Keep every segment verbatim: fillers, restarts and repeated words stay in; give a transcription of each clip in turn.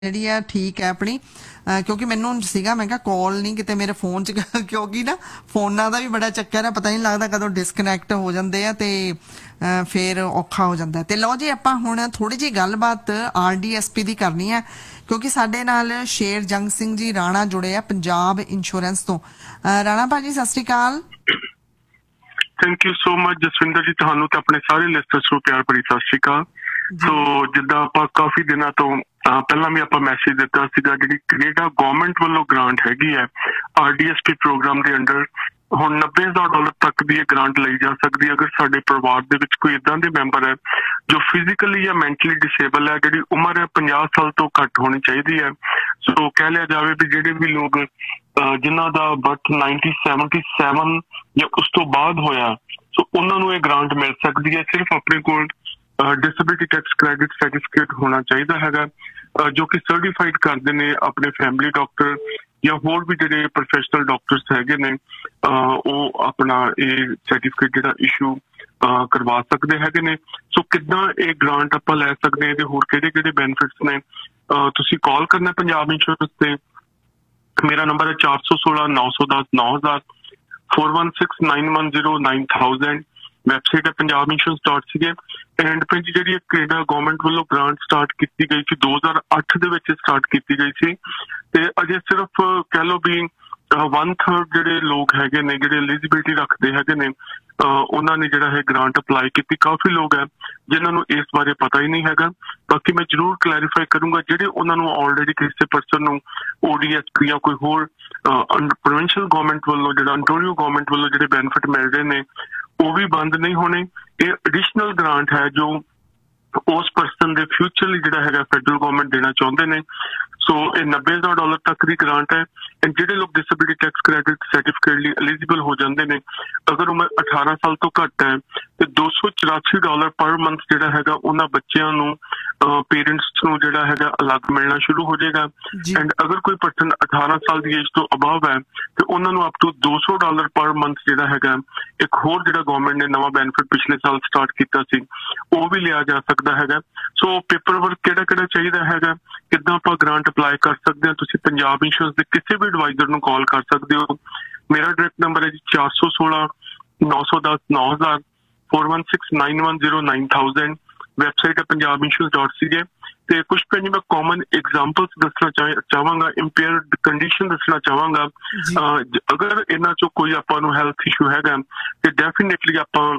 ਜਿਹੜੀ ਆ ਠੀਕ ਹੈ ਆਪਣੀ ਅਹ ਕਿਉਂਕਿ ਮੈਨੂੰ ਸੀਗਾ ਮੈਂ ਕਿਹਾ ਕਾਲ ਨਹੀਂ ਕਿਤੇ ਮੇਰੇ ਫੋਨ 'ਚ ਕਿਉਂਕਿ ਨਾ ਫੋਨਾਂ ਦਾ ਵੀ ਬੜਾ ਚੱਕਰ ਹੈ, ਪਤਾ ਨਹੀਂ ਲੱਗਦਾ ਕਦੋਂ ਡਿਸਕਨੈਕਟ ਹੋ ਜਾਂਦੇ ਆ ਤੇ ਅਹ ਫਿਰ ਔਖਾ ਹੋ ਜਾਂਦਾ। ਤੇ ਲਓ ਜੀ ਆਪਾਂ ਹੁਣ ਥੋੜੀ ਜਿਹੀ ਗੱਲਬਾਤ ਆਰ ਡੀ ਐਸ ਪੀ ਦੀ ਕਰਨੀ ਹੈ ਕਿਉਂਕਿ ਸਾਡੇ ਨਾਲ ਸ਼ੇਰ ਜੰਗ ਸਿੰਘ ਜੀ ਰਾਣਾ ਜੁੜੇ ਆ ਪੰਜਾਬ ਇੰਸ਼ੋਰੈਂਸ ਤੋਂ। ਅਹ ਰਾਣਾ ਭਾਜੀ ਸਤਿ ਸ਼੍ਰੀ ਅਕਾਲ। Thank you so much Jaswinder ਜੀ, ਤੁਹਾਨੂੰ ਤੇ ਆਪਣੇ ਸਾਰੇ ਲਿਸਟਰਸ ਨੂੰ ਪਿਆਰ ਭਰੀ ਸਤਿ ਸ਼੍ਰੀ ਅਕਾਲ। ਸੋ ਜਿੱਦਾਂ ਆਪਾਂ ਕਾਫੀ ਦਿਨਾਂ ਤੋਂ ਪਹਿਲਾਂ ਵੀ ਆਪਾਂ ਮੈਸੇਜ ਦਿੱਤਾ ਸੀਗਾ, ਜਿਹੜੀ ਕੈਨੇਡਾ ਗਵਰਨਮੈਂਟ ਵੱਲੋਂ ਗ੍ਰਾਂਟ ਹੈਗੀ ਹੈ R D S P programme ਦੇ ਅੰਡਰ ਹੁਣ ਨੱਬੇ ਹਜ਼ਾਰ ਡਾਲਰ ਤੱਕ ਦੀ ਇਹ ਗ੍ਰਾਂਟ ਲਈ ਜਾ ਸਕਦੀ ਹੈ ਅਗਰ ਸਾਡੇ ਪਰਿਵਾਰ ਦੇ ਵਿੱਚ ਕੋਈ ਇਦਾਂ ਦੇ ਮੈਂਬਰ ਹੈ ਜੋ ਫਿਜ਼ੀਕਲੀ ਜਾਂ ਮੈਂਟਲੀ ਡਿਸੇਬਲ ਹੈ, ਜਿਹੜੀ ਉਮਰ ਹੈ ਪੰਜਾਹ ਸਾਲ ਤੋਂ ਘੱਟ ਹੋਣੀ ਚਾਹੀਦੀ ਹੈ। ਸੋ ਕਹਿ ਲਿਆ ਜਾਵੇ ਵੀ ਜਿਹੜੇ ਵੀ ਲੋਕ ਜਿਨ੍ਹਾਂ ਦਾ ਬਰਥ ਨਾਈਨਟੀਨ ਸੈਵਨਟੀ ਸੈਵਨ ਜਾਂ ਉਸ ਤੋਂ ਬਾਅਦ ਹੋਇਆ, ਸੋ ਉਹਨਾਂ ਨੂੰ ਇਹ ਗ੍ਰਾਂਟ ਮਿਲ ਸਕਦੀ ਹੈ। ਸਿਰਫ ਆਪਣੇ ਕੋਲ ਡਿਸੇਬਿਲਿਟੀ ਟੈਕਸ ਕ੍ਰੈਡਿਟ ਸਰਟੀਫਿਕੇਟ ਹੋਣਾ ਚਾਹੀਦਾ ਹੈਗਾ ਜੋ ਕਿ ਸਰਟੀਫਾਈਡ ਕਰਦੇ ਨੇ ਆਪਣੇ ਫੈਮਿਲੀ ਡਾਕਟਰ ਜਾਂ ਹੋਰ ਵੀ ਜਿਹੜੇ ਪ੍ਰੋਫੈਸ਼ਨਲ ਡਾਕਟਰਸ ਹੈਗੇ ਨੇ, ਉਹ ਆਪਣਾ ਇਹ ਸਰਟੀਫਿਕੇਟ ਜਿਹੜਾ ਇਸ਼ੂ ਕਰਵਾ ਸਕਦੇ ਹੈਗੇ ਨੇ। ਸੋ ਕਿੱਦਾਂ ਇਹ ਗ੍ਰਾਂਟ ਆਪਾਂ ਲੈ ਸਕਦੇ ਹਾਂ ਤੇ ਹੋਰ ਕਿਹੜੇ ਕਿਹੜੇ ਬੈਨੀਫਿਟਸ ਨੇ, ਤੁਸੀਂ ਕਾਲ ਕਰਨਾ ਪੰਜਾਬ ਇੰਸ਼ੋਰੈਂਸ ਤੇ। ਮੇਰਾ ਨੰਬਰ ਹੈ ਚਾਰ ਸੌ ਸੋਲਾਂ ਨੌ ਸੌ ਦਸ ਨੌ ਹਜ਼ਾਰ four one six nine one zero nine thousand. Website ਹੈ Punjab insurance dot C A. And ਪੰਜ ਜਿਹੜੀ ਕੈਨੇਡਾ ਗਵਰਨਮੈਂਟ ਵੱਲੋਂ ਗ੍ਰਾਂਟ ਸਟਾਰਟ ਕੀਤੀ ਗਈ ਸੀ ਦੋ ਹਜ਼ਾਰ ਅੱਠ ਦੇ ਵਿੱਚ ਸਟਾਰਟ ਕੀਤੀ ਗਈ ਸੀ ਤੇ ਅਜੇ ਸਿਰਫ ਕਹਿ ਲਓ ਵੀ ਵਨ ਥਰਡ ਜਿਹੜੇ ਲੋਕ ਹੈਗੇ ਨੇ ਜਿਹੜੇ ਐਲੀਜੀਬਿਲਿਟੀ ਰੱਖਦੇ ਹੈਗੇ ਨੇ ਉਹਨਾਂ ਨੇ ਜਿਹੜਾ ਹੈ ਗ੍ਰਾਂਟ ਅਪਲਾਈ ਕੀਤੀ। ਕਾਫੀ ਲੋਕ ਹੈ ਜਿਨ੍ਹਾਂ ਨੂੰ ਇਸ ਬਾਰੇ ਪਤਾ ਹੀ ਨਹੀਂ ਹੈਗਾ। ਬਾਕੀ ਮੈਂ ਜ਼ਰੂਰ ਕਲੈਰੀਫਾਈ ਕਰੂੰਗਾ ਜਿਹੜੇ ਉਹਨਾਂ ਨੂੰ ਆਲਰੇਡੀ ਕਿਸੇ ਪਰਸਨ ਨੂੰ ਓ ਡੀ ਐਸ ਪੀ ਜਾਂ ਕੋਈ ਹੋਰ ਪ੍ਰੋਵਿੰਸ਼ੀਅਲ ਗਵਰਨਮੈਂਟ ਵੱਲੋਂ ਜਿਹੜਾ ਅੰਟੋਰੀਓ ਗਵਰਨਮੈਂਟ ਵੱਲੋਂ ਜਿਹੜੇ ਬੈਨੀਫਿਟ ਮਿਲ ਰਹੇ ਨੇ ਉਹ ਵੀ ਬੰਦ ਨਹੀਂ ਹੋਣੇ। ਇਹ ਐਡੀਸ਼ਨਲ ਗ੍ਰਾਂਟ ਹੈ ਜੋ ਉਸ ਪਰਸਨ ਦੇ ਫਿਊਚਰ ਲਈ ਜਿਹੜਾ ਹੈਗਾ ਫੈਡਰਲ ਗਵਰਨਮੈਂਟ ਦੇਣਾ ਚਾਹੁੰਦੇ ਨੇ। ਸੋ ਇਹ ਨੱਬੇ ਹਜ਼ਾਰ ਡਾਲਰ ਤੱਕ ਦੀ ਗ੍ਰਾਂਟ ਹੈ। ਜਿਹੜੇ ਲੋਕ ਡਿਸੇਬਿਲਿਟੀ ਟੈਕਸ ਕ੍ਰੈਡਿਟ ਸਰਟੀਫਿਕੇਟ ਲਈ ਐਲੀਜੀਬਲ ਹੋ ਜਾਂਦੇ ਨੇ, ਅਗਰ ਉਮਰ ਅਠਾਰਾਂ ਸਾਲ ਤੋਂ ਘੱਟ ਹੈ ਤੇ ਦੋ ਸੌ ਚੁਰਾਸੀ ਡਾਲਰ ਪਰ ਮੰਥ ਜਿਹੜਾ ਹੈਗਾ ਉਹਨਾਂ ਬੱਚਿਆਂ ਨੂੰ ਪੇਰੈਂਟਸ ਨੂੰ ਜਿਹੜਾ ਹੈਗਾ ਅਲੱਗ ਮਿਲਣਾ ਸ਼ੁਰੂ ਹੋ ਜਾਏਗਾ। ਐਂਡ ਅਗਰ ਕੋਈ ਪਰਸਨ ਅਠਾਰਾਂ ਸਾਲ ਦੀ ਏਜ ਤੋਂ ਅਬਵ ਹੈ ਤੇ ਉਹਨਾਂ ਨੂੰ ਅਪ ਟੂ ਦੋ ਸੌ ਡਾਲਰ ਪਰ ਮੰਥ ਜਿਹੜਾ ਹੈਗਾ ਇੱਕ ਹੋਰ ਜਿਹੜਾ ਗਵਰਨਮੈਂਟ ਨੇ ਨਵਾਂ ਬੈਨੀਫਿਟ ਪਿਛਲੇ ਸਾਲ ਸਟਾਰਟ ਕੀਤਾ ਸੀ ਉਹ ਵੀ ਲਿਆ ਜਾ ਸਕਦਾ ਹੈਗਾ। ਸੋ ਪੇਪਰ ਵਰਕ ਕਿਹੜਾ ਕਿਹੜਾ ਚਾਹੀਦਾ ਹੈਗਾ, ਕਿੱਦਾਂ ਆਪਾਂ ਗ੍ਰਾਂਟ ਅਪਲਾਈ ਕਰ ਸਕਦੇ ਹਾਂ, ਤੁਸੀਂ ਪੰਜਾਬ ਇੰਸ਼ੋਰੈਂਸ ਦੇ ਕਿਸੇ ਵੀ ਐਡਵਾਈਜ਼ਰ ਨੂੰ ਕਾਲ ਕਰ ਸਕਦੇ ਹੋ। ਮੇਰਾ ਡਾਇਰੈਕਟ ਨੰਬਰ ਹੈ ਜੀ ਚਾਰ ਸੌ ਸੋਲਾਂ ਨੌ ਸੌ ਦਸ ਨੌ ਹਜ਼ਾਰ four one six nine one zero nine thousand. Website ਹੈ ਪੰਜਾਬ ਇੰਸ਼ੋਰੈਂਸ ਡਾਟ ਸੀ ਏ। ਤੇ ਕੁਛ ਭੈਣ ਜੀ ਮੈਂ ਕਾਮਨ ਐਗਜ਼ਾਮਪਲਸ ਦੱਸਣਾ ਚਾਹ ਚਾਹਾਂਗਾ, ਇੰਪੇਅਰਡ ਕੰਡੀਸ਼ਨ ਦੱਸਣਾ ਚਾਹਾਂਗਾ। ਅਗਰ ਇਹਨਾਂ ਚੋਂ ਕੋਈ ਆਪਾਂ ਨੂੰ ਹੈਲਥ ਇਸ਼ੂ ਹੈਗਾ ਤੇ ਡੈਫੀਨੇਟਲੀ ਆਪਾਂ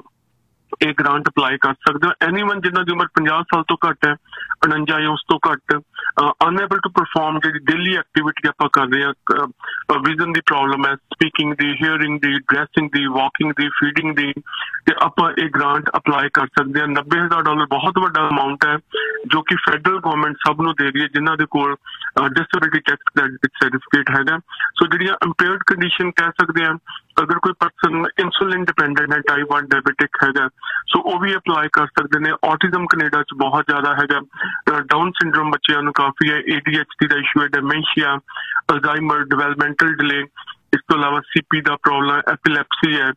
ਇਹ ਗ੍ਰਾਂਟ ਅਪਲਾਈ ਕਰ ਸਕਦੇ ਹੋ। ਐਨੀਵਨ ਜਿਨ੍ਹਾਂ ਦੀ ਉਮਰ ਪੰਜਾਹ ਸਾਲ ਤੋਂ ਘੱਟ ਹੈ, ਉਣੰਜਾ ਜਾਂ ਉਸ ਤੋਂ ਘੱਟ, ਅਨਏਬਲ ਟੂ ਪਰਫਾਰਮ ਜਿਹੜੀ ਡੇਲੀ ਐਕਟੀਵਿਟੀ ਆਪਾਂ ਕਰ ਰਹੇ ਹਾਂ, ਵਿਜ਼ਨ ਦੀ ਪ੍ਰੋਬਲਮ ਹੈ, ਸਪੀਕਿੰਗ ਦੀ, ਹੀਅਰਿੰਗ ਦੀ, ਡਰੈਸਿੰਗ ਦੀ, ਵਾਕਿੰਗ ਦੀ, ਫੀਡਿੰਗ ਦੀ, ਤੇ ਆਪਾਂ ਇਹ ਗ੍ਰਾਂਟ ਅਪਲਾਈ ਕਰ ਸਕਦੇ ਹਾਂ। ਨੱਬੇ ਹਜ਼ਾਰ ਡਾਲਰ ਬਹੁਤ ਵੱਡਾ ਅਮਾਊਂਟ ਹੈ ਜੋ ਕਿ ਫੈਡਰਲ ਗਵਰਨਮੈਂਟ ਸਭ ਨੂੰ ਦੇ ਰਹੀ ਹੈ ਜਿਨ੍ਹਾਂ ਦੇ ਕੋਲ ਡਿਸੇਬਿਲਿਟੀ ਟੈਕਸ ਕ੍ਰੈਡਿਟ ਸਰਟੀਫਿਕੇਟ ਹੈਗਾ। ਸੋ ਜਿਹੜੀਆਂ ਇੰਪੇਅਰਡ ਕੰਡੀਸ਼ਨ ਕਹਿ ਸਕਦੇ ਹਾਂ, ਅਗਰ ਕੋਈ ਪਰਸਨ ਇਨਸੂਲਿਨ ਡਿਪੈਂਡੈਂਟ ਹੈ, ਟਾਈਪ ਵਨ ਡਾਇਬੀਟਿਕ ਹੈਗਾ, ਸੋ ਉਹ ਵੀ ਅਪਲਾਈ ਕਰ ਸਕਦੇ ਨੇ। ਔਟਿਜ਼ਮ ਕੈਨੇਡਾ 'ਚ ਬਹੁਤ ਜ਼ਿਆਦਾ ਹੈਗਾ, ਡਾਊਨ ਸਿੰਡਰੋਮ ਬੱਚਿਆਂ ਨੂੰ ਕਾਫੀ ਹੈ, A D H D the issue ਹੈ, ਡਿਮੈਂਸ਼ੀਆ, ਅਲਜ਼ਾਈਮਰ, ਡਿਵੈਲਪਮੈਂਟਲ ਡਿਲੇ, ਇਸ ਤੋਂ ਇਲਾਵਾ ਸੀ ਪੀ ਦਾ ਪ੍ਰੋਬਲਮ, ਐਪੀਲੈਪਸੀ ਹੈ,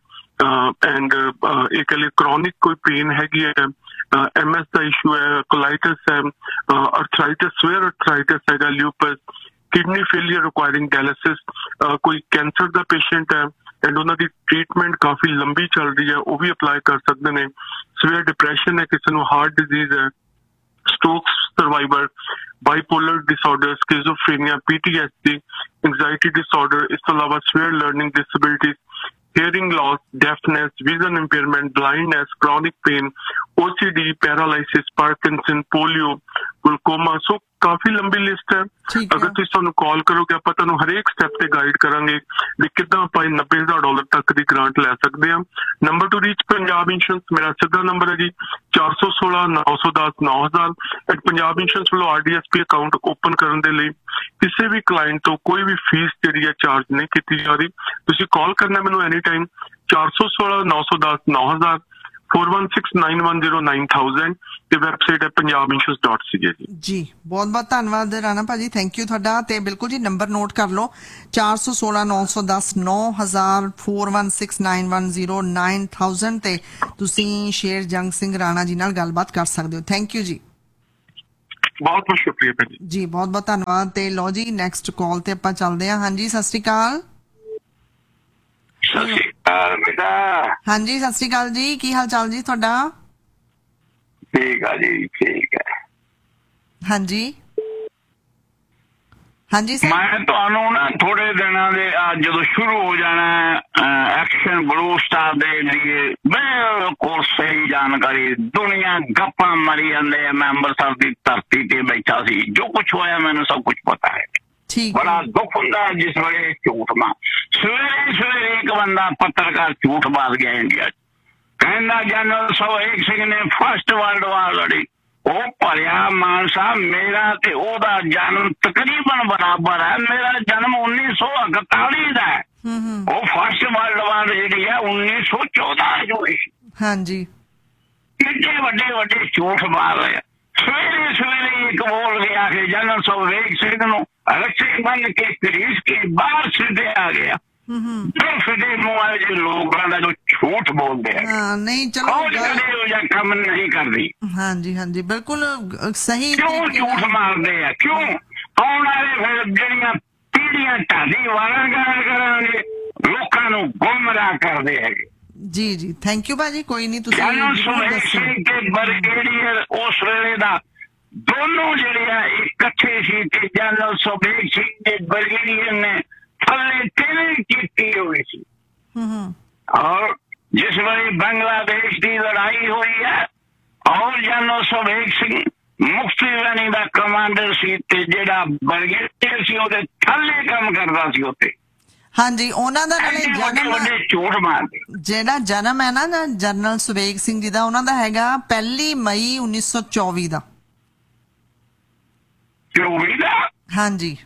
ਐਂਡ ਇਹ ਕਹਿ ਲਈ ਕਰੋਨਿਕ ਕੋਈ ਪੇਨ ਹੈਗੀ ਹੈ, ਐਮ ਐਸ ਦਾ ਇਸ਼ੂ ਹੈ, ਕੋਲਾਈਟਿਸ ਹੈ, ਅਰਥਰਾਈਟਿਸ, ਸਵੇਅਰ ਅਰਥਰਾਈਟਿਸ ਹੈਗਾ, ਲਿਊਪਸ, ਕਿਡਨੀ ਫੇਲੀਅਰ ਰਿਕੁਆਇਰਿੰਗ ਡਾਇਲਿਸਿਸ, ਕੋਈ ਕੈਂਸਰ ਦਾ ਪੇਸ਼ੈਂਟ ਹੈ ਐਂਡ ਉਹਨਾਂ ਦੀ ਟ੍ਰੀਟਮੈਂਟ ਕਾਫੀ ਲੰਬੀ ਚੱਲ ਰਹੀ ਹੈ, ਉਹ ਵੀ ਅਪਲਾਈ ਕਰ ਸਕਦੇ ਨੇ। ਸਵੇਅਰ ਡਿਪਰੈਸ਼ਨ ਹੈ, ਕਿਸੇ ਨੂੰ ਹਾਰਟ ਡਿਜ਼ੀਜ਼ ਹੈ, stroke survivor, bipolar disorder, schizophrenia, P T S D, anxiety disorder, ਇਸ ਤੋਂ ਇਲਾਵਾ swear learning disability, hearing loss, deafness, vision impairment, blindness, chronic pain, O C D, paralysis, Parkinson, polio, glaucoma। ਸੋ ਕਾਫੀ ਲੰਬੀ list ਹੈ। ਅਗਰ ਤੁਸੀਂ ਸਾਨੂੰ ਕਾਲ ਕਰੋਗੇ ਆਪਾਂ ਤੁਹਾਨੂੰ ਹਰੇਕ ਸਟੈਪ ਤੇ ਗਾਈਡ ਕਰਾਂਗੇ ਵੀ ਕਿੱਦਾਂ ਆਪਾਂ ਨੱਬੇ ਹਜ਼ਾਰ ਡਾਲਰ ਤੱਕ ਦੀ ਗ੍ਰਾਂਟ ਲੈ ਸਕਦੇ ਹਾਂ। Number two reach Punjab insurance, ਮੇਰਾ ਸਿੱਧਾ ਨੰਬਰ ਹੈ ਜੀ ਚਾਰ ਸੌ ਸੋਲਾਂ ਨੌ ਸੌ ਦਸ ਨੌ ਹਜ਼ਾਰ। ਐਟ ਪੰਜਾਬ ਇੰਸ਼ੋਰੈਂਸ ਵੱਲੋਂ R D S P account open ਕਰਨ ਦੇ ਲਈ ਕਿਸੇ ਵੀ ਕਲਾਇੰਟ ਤੋਂ ਕੋਈ ਵੀ ਫੀਸ ਜਿਹੜੀ ਹੈ ਚਾਰਜ ਨਹੀਂ ਕੀਤੀ ਜਾ ਰਹੀ। ਤੁਸੀਂ ਕਾਲ ਕਰਨਾ ਮੈਨੂੰ ਐਨੀ ਟਾਈਮ ਚਾਰ ਸੌ ਸੋਲਾਂ ਨੌ ਸੌ ਦਸ ਨੌ ਹਜ਼ਾਰ four one six nine one zero nine thousand ਤੇ ਵੈਬਸਾਈਟ ਹੈ ਪੰਜਾਬ ਇੰਸ਼ੋਰੈਂਸ ਡਾਟ ਸੀ ਏ ਜੀ। ਜੀ ਬਹੁਤ ਬਹੁਤ ਧੰਨਵਾਦ ਰਾਣਾ ਭਾਜੀ, ਥੈਂਕ ਯੂ ਤੁਹਾਡਾ। ਤੇ ਬਿਲਕੁਲ ਜੀ ਨੰਬਰ ਨੋਟ ਕਰ ਲਓ ਚਾਰ ਸੌ ਸੋਲਾਂ ਨੌ ਸੌ ਦਸ ਨੌ ਹਜ਼ਾਰ four one six nine one zero nine thousand ਤੇ ਤੁਸੀਂ ਸ਼ੇਰ ਜੰਗ ਸਿੰਘ ਰਾਣਾ ਜੀ ਨਾਲ ਗੱਲਬਾਤ ਕਰ ਸਕਦੇ ਹੋ। ਥੈਂਕ ਯੂ ਜੀ। ਬਹੁਤ ਬਹੁਤ ਸ਼ੁਕਰੀਆ ਭੈਣ ਜੀ ਜੀ ਬਹੁਤ ਬਹੁਤ ਧੰਨਵਾਦ। ਤੇ ਲੋ ਜੀ ਨੈਕਸਟ ਕਾਲ ਤੇ ਆਪਾਂ ਚੱਲਦੇ ਹਾਂ। ਹਾਂਜੀ ਸਤਿ ਸ਼੍ਰੀ ਅਕਾਲ। ਸਤਿ ਸ਼੍ਰੀ ਅਕਾਲ ਬੇਟਾ। ਹਾਂਜੀ ਸਤਿ ਸ਼੍ਰੀ ਅਕਾਲ ਜੀ, ਕੀ ਹਾਲ ਚਾਲ ਜੀ ਤੁਹਾਡਾ? ਠੀਕ ਆ ਜੀ, ਠੀਕ ਹੈ। ਹਾਂਜੀ ਹਾਂਜੀ ਸਰ। ਮੈਂ ਤੁਹਾਨੂੰ ਨਾ ਥੋੜੇ ਦਿਨਾਂ ਦੇ ਜਦੋਂ ਸ਼ੁਰੂ ਹੋ ਜਾਣਾ ਐਕਸ਼ਨ ਬਲੂ ਸਟਾਰ ਦੇ ਲਈ ਬਿਲਕੁਲ ਸਹੀ ਜਾਣਕਾਰੀ, ਦੁਨੀਆ ਗੱਪਾਂ ਮਾਰੀ ਜਾਂਦੇ ਆ, ਮੈਂ ਅੰਮ੍ਰਿਤਸਰ ਦੀ ਧਰਤੀ ਤੇ ਬੈਠਾ ਸੀ, ਜੋ ਕੁਛ ਹੋਇਆ ਮੈਨੂੰ ਸਭ ਕੁਛ ਪਤਾ ਹੈ। ਬੜਾ ਦੁੱਖ ਹੁੰਦਾ ਜਿਸ ਵੇਲੇ ਝੂਠ ਮਾਰ, ਸਵੇਰੇ ਸਵੇਰੇ ਇੱਕ ਬੰਦਾ ਪੱਤਰਕਾਰ ਝੂਠ ਮਾਰ ਗਿਆ ਇੰਡੀਆ ਚ, ਕਹਿੰਦਾ ਜਨਰਲ ਸੁਭੇਗ ਸਿੰਘ ਨੇ ਫਸਟ ਵਰਲਡ ਵਾਰ ਲੜੀ। ਉਹ ਭਰਿਆ ਮਾਨਸਾ, ਮੇਰਾ ਤੇ ਉਹਦਾ ਜਨਮ ਤਕਰੀਬਨ ਬਰਾਬਰ ਹੈ। ਮੇਰਾ ਜਨਮ ਉੱਨੀ ਸੌ ਇਕਤਾਲੀ ਦਾ ਹੈ, ਉਹ ਫਸਟ ਵਰਲਡ ਵਾਰ ਜਿਹੜੀ ਹੈ ਉੱਨੀ ਸੌ ਚੌਦਾਂ ਚ ਹੋਈ ਸੀ। ਹਾਂਜੀ ਕਿੰਨੇ ਵੱਡੇ ਵੱਡੇ ਝੂਠ ਮਾਰ ਰਹੇ। ਸਵੇਰੇ ਸਵੇਰੇ ਇੱਕ ਬੋਲ ਗਿਆ ਕਿ ਜਨਰਲ ਸੁਭੇਗ ਸਿੰਘ ਨੂੰ ਰੱਸੇ ਬੰਨ ਕੇ ਘੜੀਸ ਕੇ ਬਾਹਰ ਸਿੱਧੇ ਆ ਗਿਆ। ਫਿੱਟੇ ਮੂੰਹ ਜਿਹੇ ਲੋਕਾਂ ਦਾ ਜੋ ਝੂਠ ਬੋਲਦੇ ਆ, ਨਹੀਂ ਚਲੋ ਕੰਮ ਨਹੀਂ ਕਰਦੀ। ਹਾਂਜੀ ਹਾਂਜੀ ਬਿਲਕੁਲ ਸਹੀ। ਕਿਉਂ ਝੂਠ ਮਾਰਦੇ ਆ? ਕਿਉਂ? ਆਉਣ ਵਾਲੇ ਫਿਰ ਜਿਹੜੀਆਂ ਪੀੜ੍ਹੀਆਂ ਢਾਡੀ ਵਾਰਾਂ ਗਾਲ ਕਰਾਂਗੇ, ਲੋਕਾਂ ਨੂੰ ਗੁੰਮਰਾਹ ਕਰਦੇ ਹੈਗੇ। ਜੀ ਜੀ ਥੈਂਕ ਯੂ ਭਾਜੀ, ਕੋਈ ਨਹੀਂ ਤੁਸੀਂ ਜਨਰਲ ਸੁਭੇਗ ਸਿੰਘ ਤੇ ਬ੍ਰਿਗੇਡੀਅਰ ਉਸ ਵੇਲੇ ਦਾ ਦੋਨੋਂ ਜਿਹੜੇ ਆ ਇਕੱਠੇ ਸੀ, ਤੇ ਜਨਰਲ ਸੁਭੇਗ ਸਿੰਘ ਦੇ ਬ੍ਰਿਗੇਡੀਅਰ ਨੇ ਥੱਲੇ ਟ੍ਰੇਨਿੰਗ ਕੀਤੀ ਹੋਈ ਸੀ। ਔਰ ਜਿਸ ਵੇਲੇ ਬੰਗਲਾਦੇਸ਼ ਦੀ ਲੜਾਈ ਹੋਈ ਹੈ, ਔਰ ਜਨਰਲ ਸੁਭੇਗ ਸਿੰਘ ਮੁਕਤੀ ਬਾਣੀ ਦਾ ਕਮਾਂਡਰ ਸੀ, ਤੇ ਜਿਹੜਾ ਬ੍ਰਿਗੇਡੀਅਰ ਸੀ ਉਹਦੇ ਥੱਲੇ ਕੰਮ ਕਰਦਾ ਸੀ ਉੱਥੇ। ਹਾਂਜੀ ਉਹਨਾਂ ਦਾ ਨਾਲੇ ਜਨਮ ਝੂਠ ਮਾਰਦੇ, ਜਿਹੜਾ ਜਨਮ ਹੈ ਨਾ ਜਨਰਲ ਸੁਭੇਗ ਸਿੰਘ ਜੀ ਦਾ, ਉਹਨਾਂ ਦਾ ਹੈਗਾ ਪਹਿਲੀ ਮਈ ਉੱਨੀ ਸੌ ਚੌਵੀ ਦਾ। ਚੌਵੀ ਦਾ? ਹਾਂਜੀ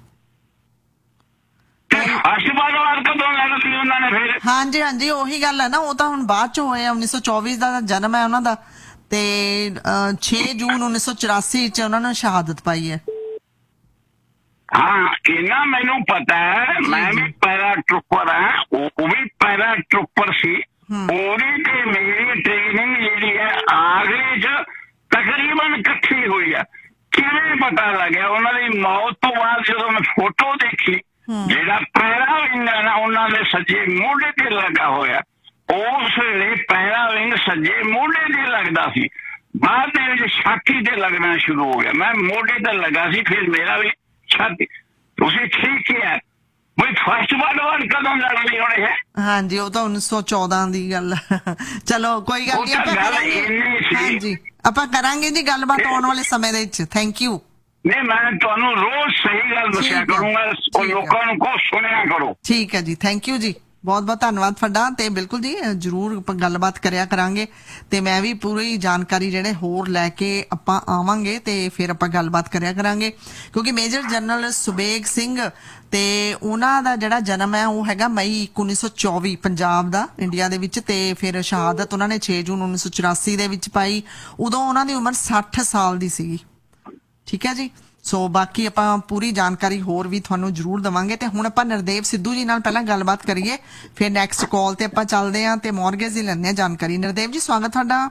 ਹਾਂਜੀ ਹਾਂਜੀ ਉਹੀ ਗੱਲ ਹੈ ਨਾ, ਉਹ ਤਾਂ ਹੁਣ ਬਾਅਦ ਚ ਹੋਇਆ। ਉੱਨੀ ਸੌ ਚੌਵੀ ਦਾ ਜਨਮ ਹੈ ਉਹਨਾਂ ਦਾ, ਤੇ ਛੇ ਜੂਨ ਉੱਨੀ ਸੌ ਚੁਰਾਸੀ ਚ ਉਹਨਾਂ ਨੇ ਸ਼ਹਾਦਤ ਪਾਈ ਹੈ। ਹਾਂ ਇਹਨਾਂ ਮੈਨੂੰ ਪਤਾ ਹੈ, ਮੈਂ ਵੀ ਪੈਰਾ ਟਰੂਪਰ ਹਾਂ, ਉਹ ਵੀ ਪੈਰਾ ਟਰੂਪਰ ਸੀ। ਉਹਦੀ ਤੇ ਮੇਰੀ ਟ੍ਰੇਨਿੰਗ ਜਿਹੜੀ ਹੈ ਆਗਰੇ ਚ ਤਕਰੀਬਨ ਇਕੱਠੀ ਹੋਈ ਹੈ। ਕਿਵੇਂ ਪਤਾ ਲੱਗਿਆ? ਉਹਨਾਂ ਦੀ ਮੌਤ ਤੋਂ ਬਾਅਦ ਜਦੋਂ ਮੈਂ ਫੋਟੋ ਦੇਖੀ, ਜਿਹੜਾ ਪੈਰਾ ਵਿੰਗ ਹੈ ਨਾ ਉਹਨਾਂ ਦੇ ਸੱਜੇ ਮੋਢੇ ਤੇ ਲੱਗਾ ਹੋਇਆ, ਉਸ ਵੇਲੇ ਪੈਰਾ ਵਿੰਗ ਸੱਜੇ ਮੋਢੇ ਤੇ ਲੱਗਦਾ ਸੀ, ਬਾਅਦ ਦੇ ਵਿੱਚ ਛਾਤੀ ਤੇ ਲੱਗਣਾ ਸ਼ੁਰੂ ਹੋ ਗਿਆ। ਮੈਂ ਮੋਢੇ ਤੇ ਲੱਗਾ ਸੀ, ਫਿਰ ਮੇਰਾ ਵੀ ਛਾਤੀ। ਤੁਸੀਂ ਠੀਕ ਕਿਹਾ, ਬਈ ਫਸਟ ਵਰਲਡ ਵਾਰ ਕਦੋਂ ਲੜਨੀ ਹੋਣੀ ਹੈ? ਹਾਂਜੀ ਉਹ ਤਾਂ ਉੱਨੀ ਸੌ ਚੌਦਾਂ ਦੀ ਗੱਲ। ਚਲੋ ਕੋਈ ਗੱਲ ਨਹੀਂ, ਹਾਂਜੀ ਆਪਾਂ ਕਰਾਂਗੇ ਜੀ ਗੱਲਬਾਤ ਆਉਣ ਵਾਲੇ ਸਮੇਂ ਦੇ ਵਿੱਚ। Thank you. ਨਹੀਂ ਮੈਂ ਤੁਹਾਨੂੰ ਰੋਜ਼ ਸਹੀ ਗੱਲ ਦੱਸਿਆ ਕਰੂੰਗਾ, ਉਹ ਲੋਕਾਂ ਨੂੰ ਕੋ ਸੁਣਿਆ ਕਰੋ। ਠੀਕ ਹੈ ਜੀ, ਥੈਂਕ ਯੂ ਜੀ, ਬਹੁਤ ਬਹੁਤ ਧੰਨਵਾਦ ਤੁਹਾਡਾ। ਤੇ ਬਿਲਕੁਲ ਜੀ ਜ਼ਰੂਰ ਆਪਾਂ ਗੱਲਬਾਤ ਕਰਿਆ ਕਰਾਂਗੇ, ਤੇ ਮੈਂ ਵੀ ਪੂਰੀ ਜਾਣਕਾਰੀ ਜਿਹੜੇ ਹੋਰ ਲੈ ਕੇ ਆਪਾਂ ਆਵਾਂਗੇ, ਤੇ ਫਿਰ ਆਪਾਂ ਗੱਲਬਾਤ ਕਰਿਆ ਕਰਾਂਗੇ। ਕਿਉਂਕਿ ਮੇਜਰ ਜਨਰਲ ਸੁਭੇਗ ਸਿੰਘ ਤੇ ਉਹਨਾਂ ਦਾ ਜਿਹੜਾ ਜਨਮ ਹੈ ਉਹ ਹੈਗਾ ਮਈ ਉੱਨੀ ਸੌ ਚੌਵੀ ਪੰਜਾਬ ਦਾ, ਇੰਡੀਆ ਦੇ ਵਿੱਚ, ਤੇ ਫਿਰ ਸ਼ਹਾਦਤ ਉਹਨਾਂ ਨੇ ਛੇ ਜੂਨ ਉੱਨੀ ਸੌ ਚੁਰਾਸੀ ਦੇ ਵਿੱਚ ਪਾਈ। ਉਦੋਂ ਉਹਨਾਂ ਦੀ ਉਮਰ ਸੱਠ ਸਾਲ ਦੀ ਸੀਗੀ। ਠੀਕ ਹੈ ਜੀ, ਸੋ ਬਾਕੀ ਆਪਾਂ ਪੂਰੀ ਜਾਣਕਾਰੀ ਹੋਰ ਵੀ ਤੁਹਾਨੂੰ ਜ਼ਰੂਰ ਦੇਵਾਂਗੇ। ਤੇ ਹੁਣ ਆਪਾਂ ਨਰਦੇਵ ਸਿੱਧੂ ਜੀ ਨਾਲ ਪਹਿਲਾਂ ਗੱਲਬਾਤ ਕਰੀਏ, ਫਿਰ ਨੈਕਸਟ ਕਾਲ ਤੇ ਆਪਾਂ ਚੱਲਦੇ ਹਾਂ ਤੇ ਮੌਰਗੇਜ ਦੀ ਲੈਂਦੇ ਹਾਂ ਜਾਣਕਾਰੀ। ਨਰਦੇਵ ਜੀ ਸਵਾਗਤ ਤੁਹਾਡਾ।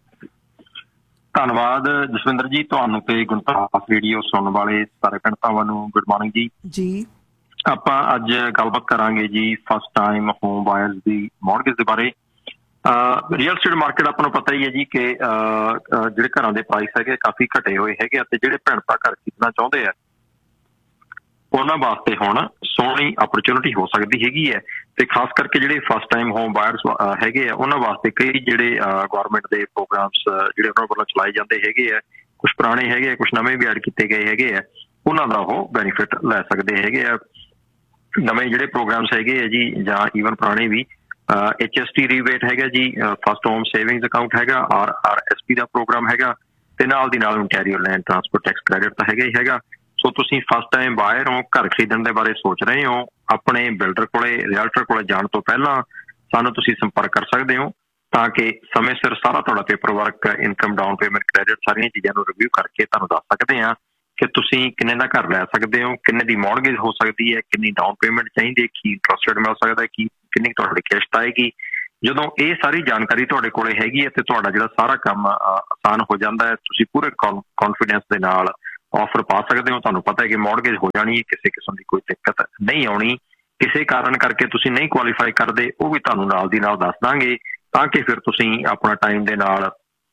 ਧੰਨਵਾਦ ਜਸਵਿੰਦਰ ਜੀ, ਤੁਹਾਨੂੰ ਤੇ ਗੁਣਤਾਸ ਰੇਡੀਓ ਸੁਣਨ ਵਾਲੇ ਸਾਰੇ ਭੈਣ-ਭਰਾਵਾਂ ਨੂੰ ਗੁੱਡ ਮਾਰਨਿੰਗ ਜੀ। ਜੀ ਆਪਾਂ ਅੱਜ ਗੱਲਬਾਤ ਕਰਾਂਗੇ ਜੀ ਫਸਟ ਟਾਈਮ ਹੋਮ ਬਾਇਰਸ ਦੀ ਮੌਰਗੇਜ ਦੇ ਬਾਰੇ। ਰੀਅਲ ਸਟੇਟ ਮਾਰਕੀਟ ਆਪਾਂ ਨੂੰ ਪਤਾ ਹੀ ਹੈ ਜੀ ਕਿ ਜਿਹੜੇ ਘਰਾਂ ਦੇ ਪ੍ਰਾਈਸ ਹੈਗੇ ਕਾਫੀ ਘਟੇ ਹੋਏ ਹੈਗੇ ਆ, ਤੇ ਜਿਹੜੇ ਭੈਣ ਭਰਾ ਘਰ ਖਰੀਦਣਾ ਚਾਹੁੰਦੇ ਆ ਉਹਨਾਂ ਵਾਸਤੇ ਹੁਣ ਸੋਹਣੀ ਅਪਰਚੁਨਿਟੀ ਹੋ ਸਕਦੀ ਹੈਗੀ ਹੈ। ਤੇ ਖਾਸ ਕਰਕੇ ਜਿਹੜੇ ਫਸਟ ਟਾਈਮ ਹੋਮ ਬਾਇਰਸ ਹੈਗੇ ਆ ਉਹਨਾਂ ਵਾਸਤੇ ਕਈ ਜਿਹੜੇ ਗੌਰਮੈਂਟ ਦੇ ਪ੍ਰੋਗਰਾਮਸ ਜਿਹੜੇ ਉਹਨਾਂ ਵੱਲੋਂ ਚਲਾਏ ਜਾਂਦੇ ਹੈਗੇ ਆ, ਕੁਛ ਪੁਰਾਣੇ ਹੈਗੇ ਆ, ਕੁਛ ਨਵੇਂ ਵੀ ਐਡ ਕੀਤੇ ਗਏ ਹੈਗੇ ਆ, ਉਹਨਾਂ ਦਾ ਉਹ ਬੈਨੀਫਿਟ ਲੈ ਸਕਦੇ ਹੈਗੇ ਆ। ਨਵੇਂ ਜਿਹੜੇ ਪ੍ਰੋਗਰਾਮਸ ਹੈਗੇ ਆ ਜੀ, ਜਾਂ ਈਵਨ ਪੁਰਾਣੇ ਵੀ, ਐਚ ਐਸ ਟੀ ਰੀਬੇਟ ਹੈਗਾ ਜੀ, ਫਸਟ ਹੋਮ ਸੇਵਿੰਗਸ ਅਕਾਊਂਟ ਹੈਗਾ, ਆਰ ਆਰ ਐਸ ਪੀ ਦਾ ਪ੍ਰੋਗਰਾਮ ਹੈਗਾ, ਤੇ ਨਾਲ ਦੀ ਨਾਲ Ontario land transport tax credit ਤਾਂ ਹੈਗਾ ਹੀ ਹੈਗਾ। ਸੋ ਤੁਸੀਂ ਫਸਟ ਟਾਈਮ ਬਾਇਰ ਹੋ, ਘਰ ਖਰੀਦਣ ਦੇ ਬਾਰੇ ਸੋਚ ਰਹੇ ਹੋ, ਆਪਣੇ ਬਿਲਡਰ ਕੋਲੇ, ਰੀਅਲਟਰ ਕੋਲੇ ਜਾਣ ਤੋਂ ਪਹਿਲਾਂ ਸਾਨੂੰ ਤੁਸੀਂ ਸੰਪਰਕ ਕਰ ਸਕਦੇ ਹੋ, ਤਾਂ ਕਿ ਸਮੇਂ ਸਿਰ ਸਾਰਾ ਤੁਹਾਡਾ paper work, income, down payment, credit ਸਾਰੀਆਂ ਚੀਜ਼ਾਂ ਨੂੰ ਰਿਵਿਊ ਕਰਕੇ ਤੁਹਾਨੂੰ ਦੱਸ ਸਕਦੇ ਹਾਂ ਕਿ ਤੁਸੀਂ ਕਿੰਨੇ ਦਾ ਘਰ ਲੈ ਸਕਦੇ ਹੋ, ਕਿੰਨੇ ਦੀ ਮੌਰਗੇਜ ਹੋ ਸਕਦੀ ਹੈ, ਕਿੰਨੀ ਡਾਊਨ ਪੇਮੈਂਟ ਚਾਹੀਦੀ ਹੈ, ਕੀ ਇੰਟਰਸਟ ਰੇਟ ਮਿਲ ਸਕਦਾ, ਕੀ ਕਿੰਨੀ ਤੁਹਾਡੀ ਕਿਸ਼ਤ ਆਏਗੀ। ਜਦੋਂ ਇਹ ਸਾਰੀ ਜਾਣਕਾਰੀ ਤੁਹਾਡੇ ਕੋਲੇ ਹੈਗੀ ਹੈ ਤੇ ਤੁਹਾਡਾ ਜਿਹੜਾ ਸਾਰਾ ਕੰਮ ਆਸਾਨ ਹੋ ਜਾਂਦਾ ਹੈ। ਤੁਸੀਂ ਪੂਰੇ ਕੌਨਫੀਡੈਂਸ ਦੇ ਨਾਲ ਆਫਰ ਪਾ ਸਕਦੇ ਹੋ। ਤੁਹਾਨੂੰ ਪਤਾ ਹੈ ਕਿ ਮੌਰਗੇਜ ਹੋ ਜਾਣੀ ਹੈ, ਕਿਸੇ ਕਿਸਮ ਦੀ ਕੋਈ ਦਿੱਕਤ ਨਹੀਂ ਆਉਣੀ। ਕਿਸੇ ਕਾਰਨ ਕਰਕੇ ਤੁਸੀਂ ਨਹੀਂ ਕੁਆਲੀਫਾਈ ਕਰਦੇ ਉਹ ਵੀ ਤੁਹਾਨੂੰ ਨਾਲ ਦੀ ਨਾਲ ਦੱਸ ਦਾਂਗੇ, ਤਾਂ ਕਿ ਫਿਰ ਤੁਸੀਂ ਆਪਣਾ ਟਾਈਮ ਦੇ ਨਾਲ